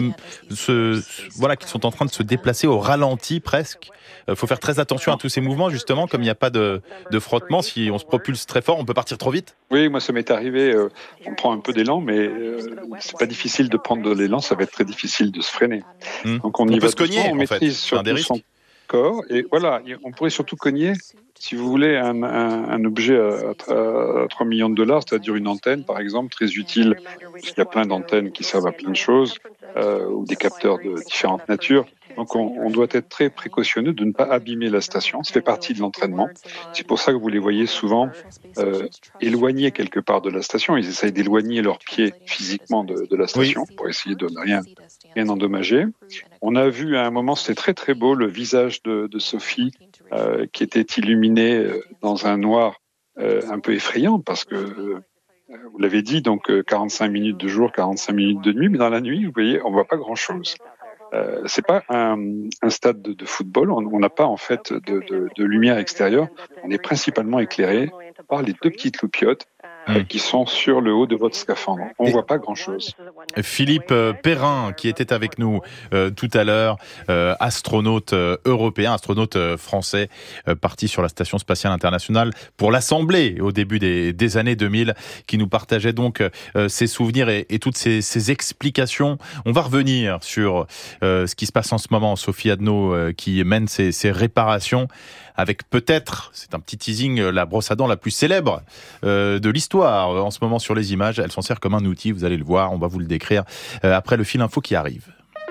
sont en train de se déplacer au ralenti presque. Il faut faire très attention à tous ces mouvements, justement, comme il n'y a pas de frottement. Si on se propulse très fort, on peut partir trop vite. Oui, moi, ça m'est arrivé. On prend un peu d'élan, mais c'est pas difficile de prendre de l'élan. Ça va être très difficile de se freiner. Donc, on y va peut se cogner, on maîtrise surtout son corps. Et voilà, on pourrait surtout cogner, si vous voulez, un objet à 3 millions de dollars, c'est-à-dire une antenne, par exemple, très utile, parce qu'il y a plein d'antennes qui servent à plein de choses, ou des capteurs de différentes natures. Donc on doit être très précautionneux de ne pas abîmer la station. Ça fait partie de l'entraînement. C'est pour ça que vous les voyez souvent éloignés quelque part de la station. Ils essayent d'éloigner leurs pieds physiquement de la station pour essayer de ne rien endommager. On a vu à un moment, c'était très très beau, le visage de Sophie qui était illuminé dans un noir un peu effrayant parce que vous l'avez dit, donc 45 minutes de jour, 45 minutes de nuit, mais dans la nuit, vous voyez, on voit pas grand-chose. C'est pas un stade de football. On n'a pas en fait de lumière extérieure. On est principalement éclairé par les deux petites loupiottes qui sont sur le haut de votre scaphandre. On ne voit pas grand-chose. Philippe Perrin, qui était avec nous tout à l'heure, astronaute européen, astronaute français, parti sur la Station spatiale internationale pour l'assembler au début des années 2000, qui nous partageait donc ses souvenirs et toutes ses explications. On va revenir sur ce qui se passe en ce moment. Sophie Adenau qui mène ses réparations avec peut-être, c'est un petit teasing, la brosse à dents la plus célèbre de l'histoire en ce moment sur les images. Elle s'en sert comme un outil, vous allez le voir, on va vous le décrire après le fil info qui arrive.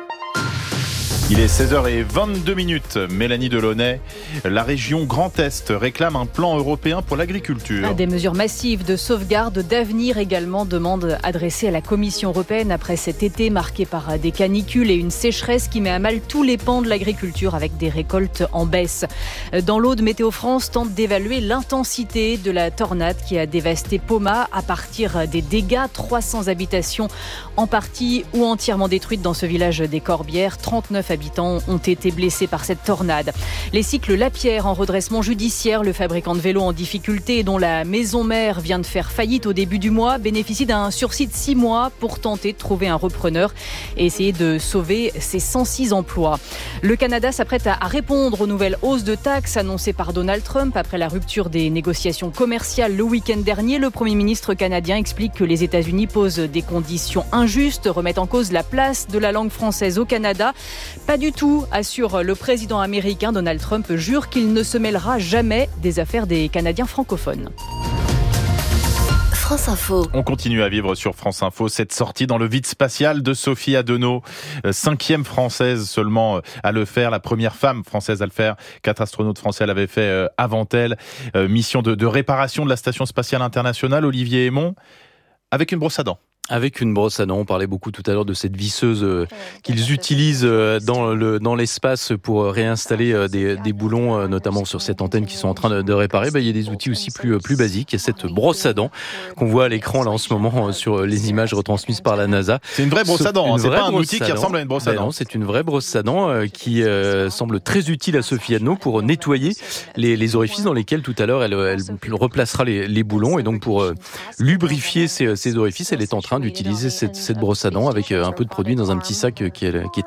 Il est 16h22. Mélanie Delaunay, la région Grand Est réclame un plan européen pour l'agriculture. Des mesures massives de sauvegarde d'avenir également, demande adressée à la Commission européenne après cet été marqué par des canicules et une sécheresse qui met à mal tous les pans de l'agriculture avec des récoltes en baisse. Dans l'Aude, Météo France tente d'évaluer l'intensité de la tornade qui a dévasté Poma à partir des dégâts. 300 habitations en partie ou entièrement détruites dans ce village des Corbières. 39 habitations habitants ont été blessés par cette tornade. Les cycles Lapierre en redressement judiciaire, le fabricant de vélos en difficulté dont la maison mère vient de faire faillite au début du mois, bénéficie d'un sursis de 6 mois pour tenter de trouver un repreneur et essayer de sauver ses 106 emplois. Le Canada s'apprête à répondre aux nouvelles hausses de taxes annoncées par Donald Trump après la rupture des négociations commerciales le week-end dernier. Le Premier ministre canadien explique que les États-Unis posent des conditions injustes, remettent en cause la place de la langue française au Canada. Pas du tout, assure le président américain. Donald Trump jure qu'il ne se mêlera jamais des affaires des Canadiens francophones. France Info. On continue à vivre sur France Info cette sortie dans le vide spatial de Sophie Adenau, 5e française seulement à le faire, la première femme française à le faire. 4 astronautes français l'avaient fait avant elle. Mission de réparation de la Station Spatiale Internationale, Olivier Hémon, avec une brosse à dents. Avec une brosse à dents, on parlait beaucoup tout à l'heure de cette visseuse qu'ils utilisent dans l'espace pour réinstaller des boulons, notamment sur cette antenne qu'ils sont en train de réparer. Il y a des outils aussi plus basiques. Il y a cette brosse à dents qu'on voit à l'écran là en ce moment sur les images retransmises par la NASA. C'est une vraie brosse à dents, c'est pas un outil qui ressemble à une brosse à dents. Non, c'est une vraie brosse à dents qui semble très utile à Sophie Adenau pour nettoyer les orifices dans lesquels tout à l'heure elle replacera les boulons. Et donc pour lubrifier ces orifices, elle est en train d'utiliser cette brosse à dents avec un peu de produit dans un petit sac qui est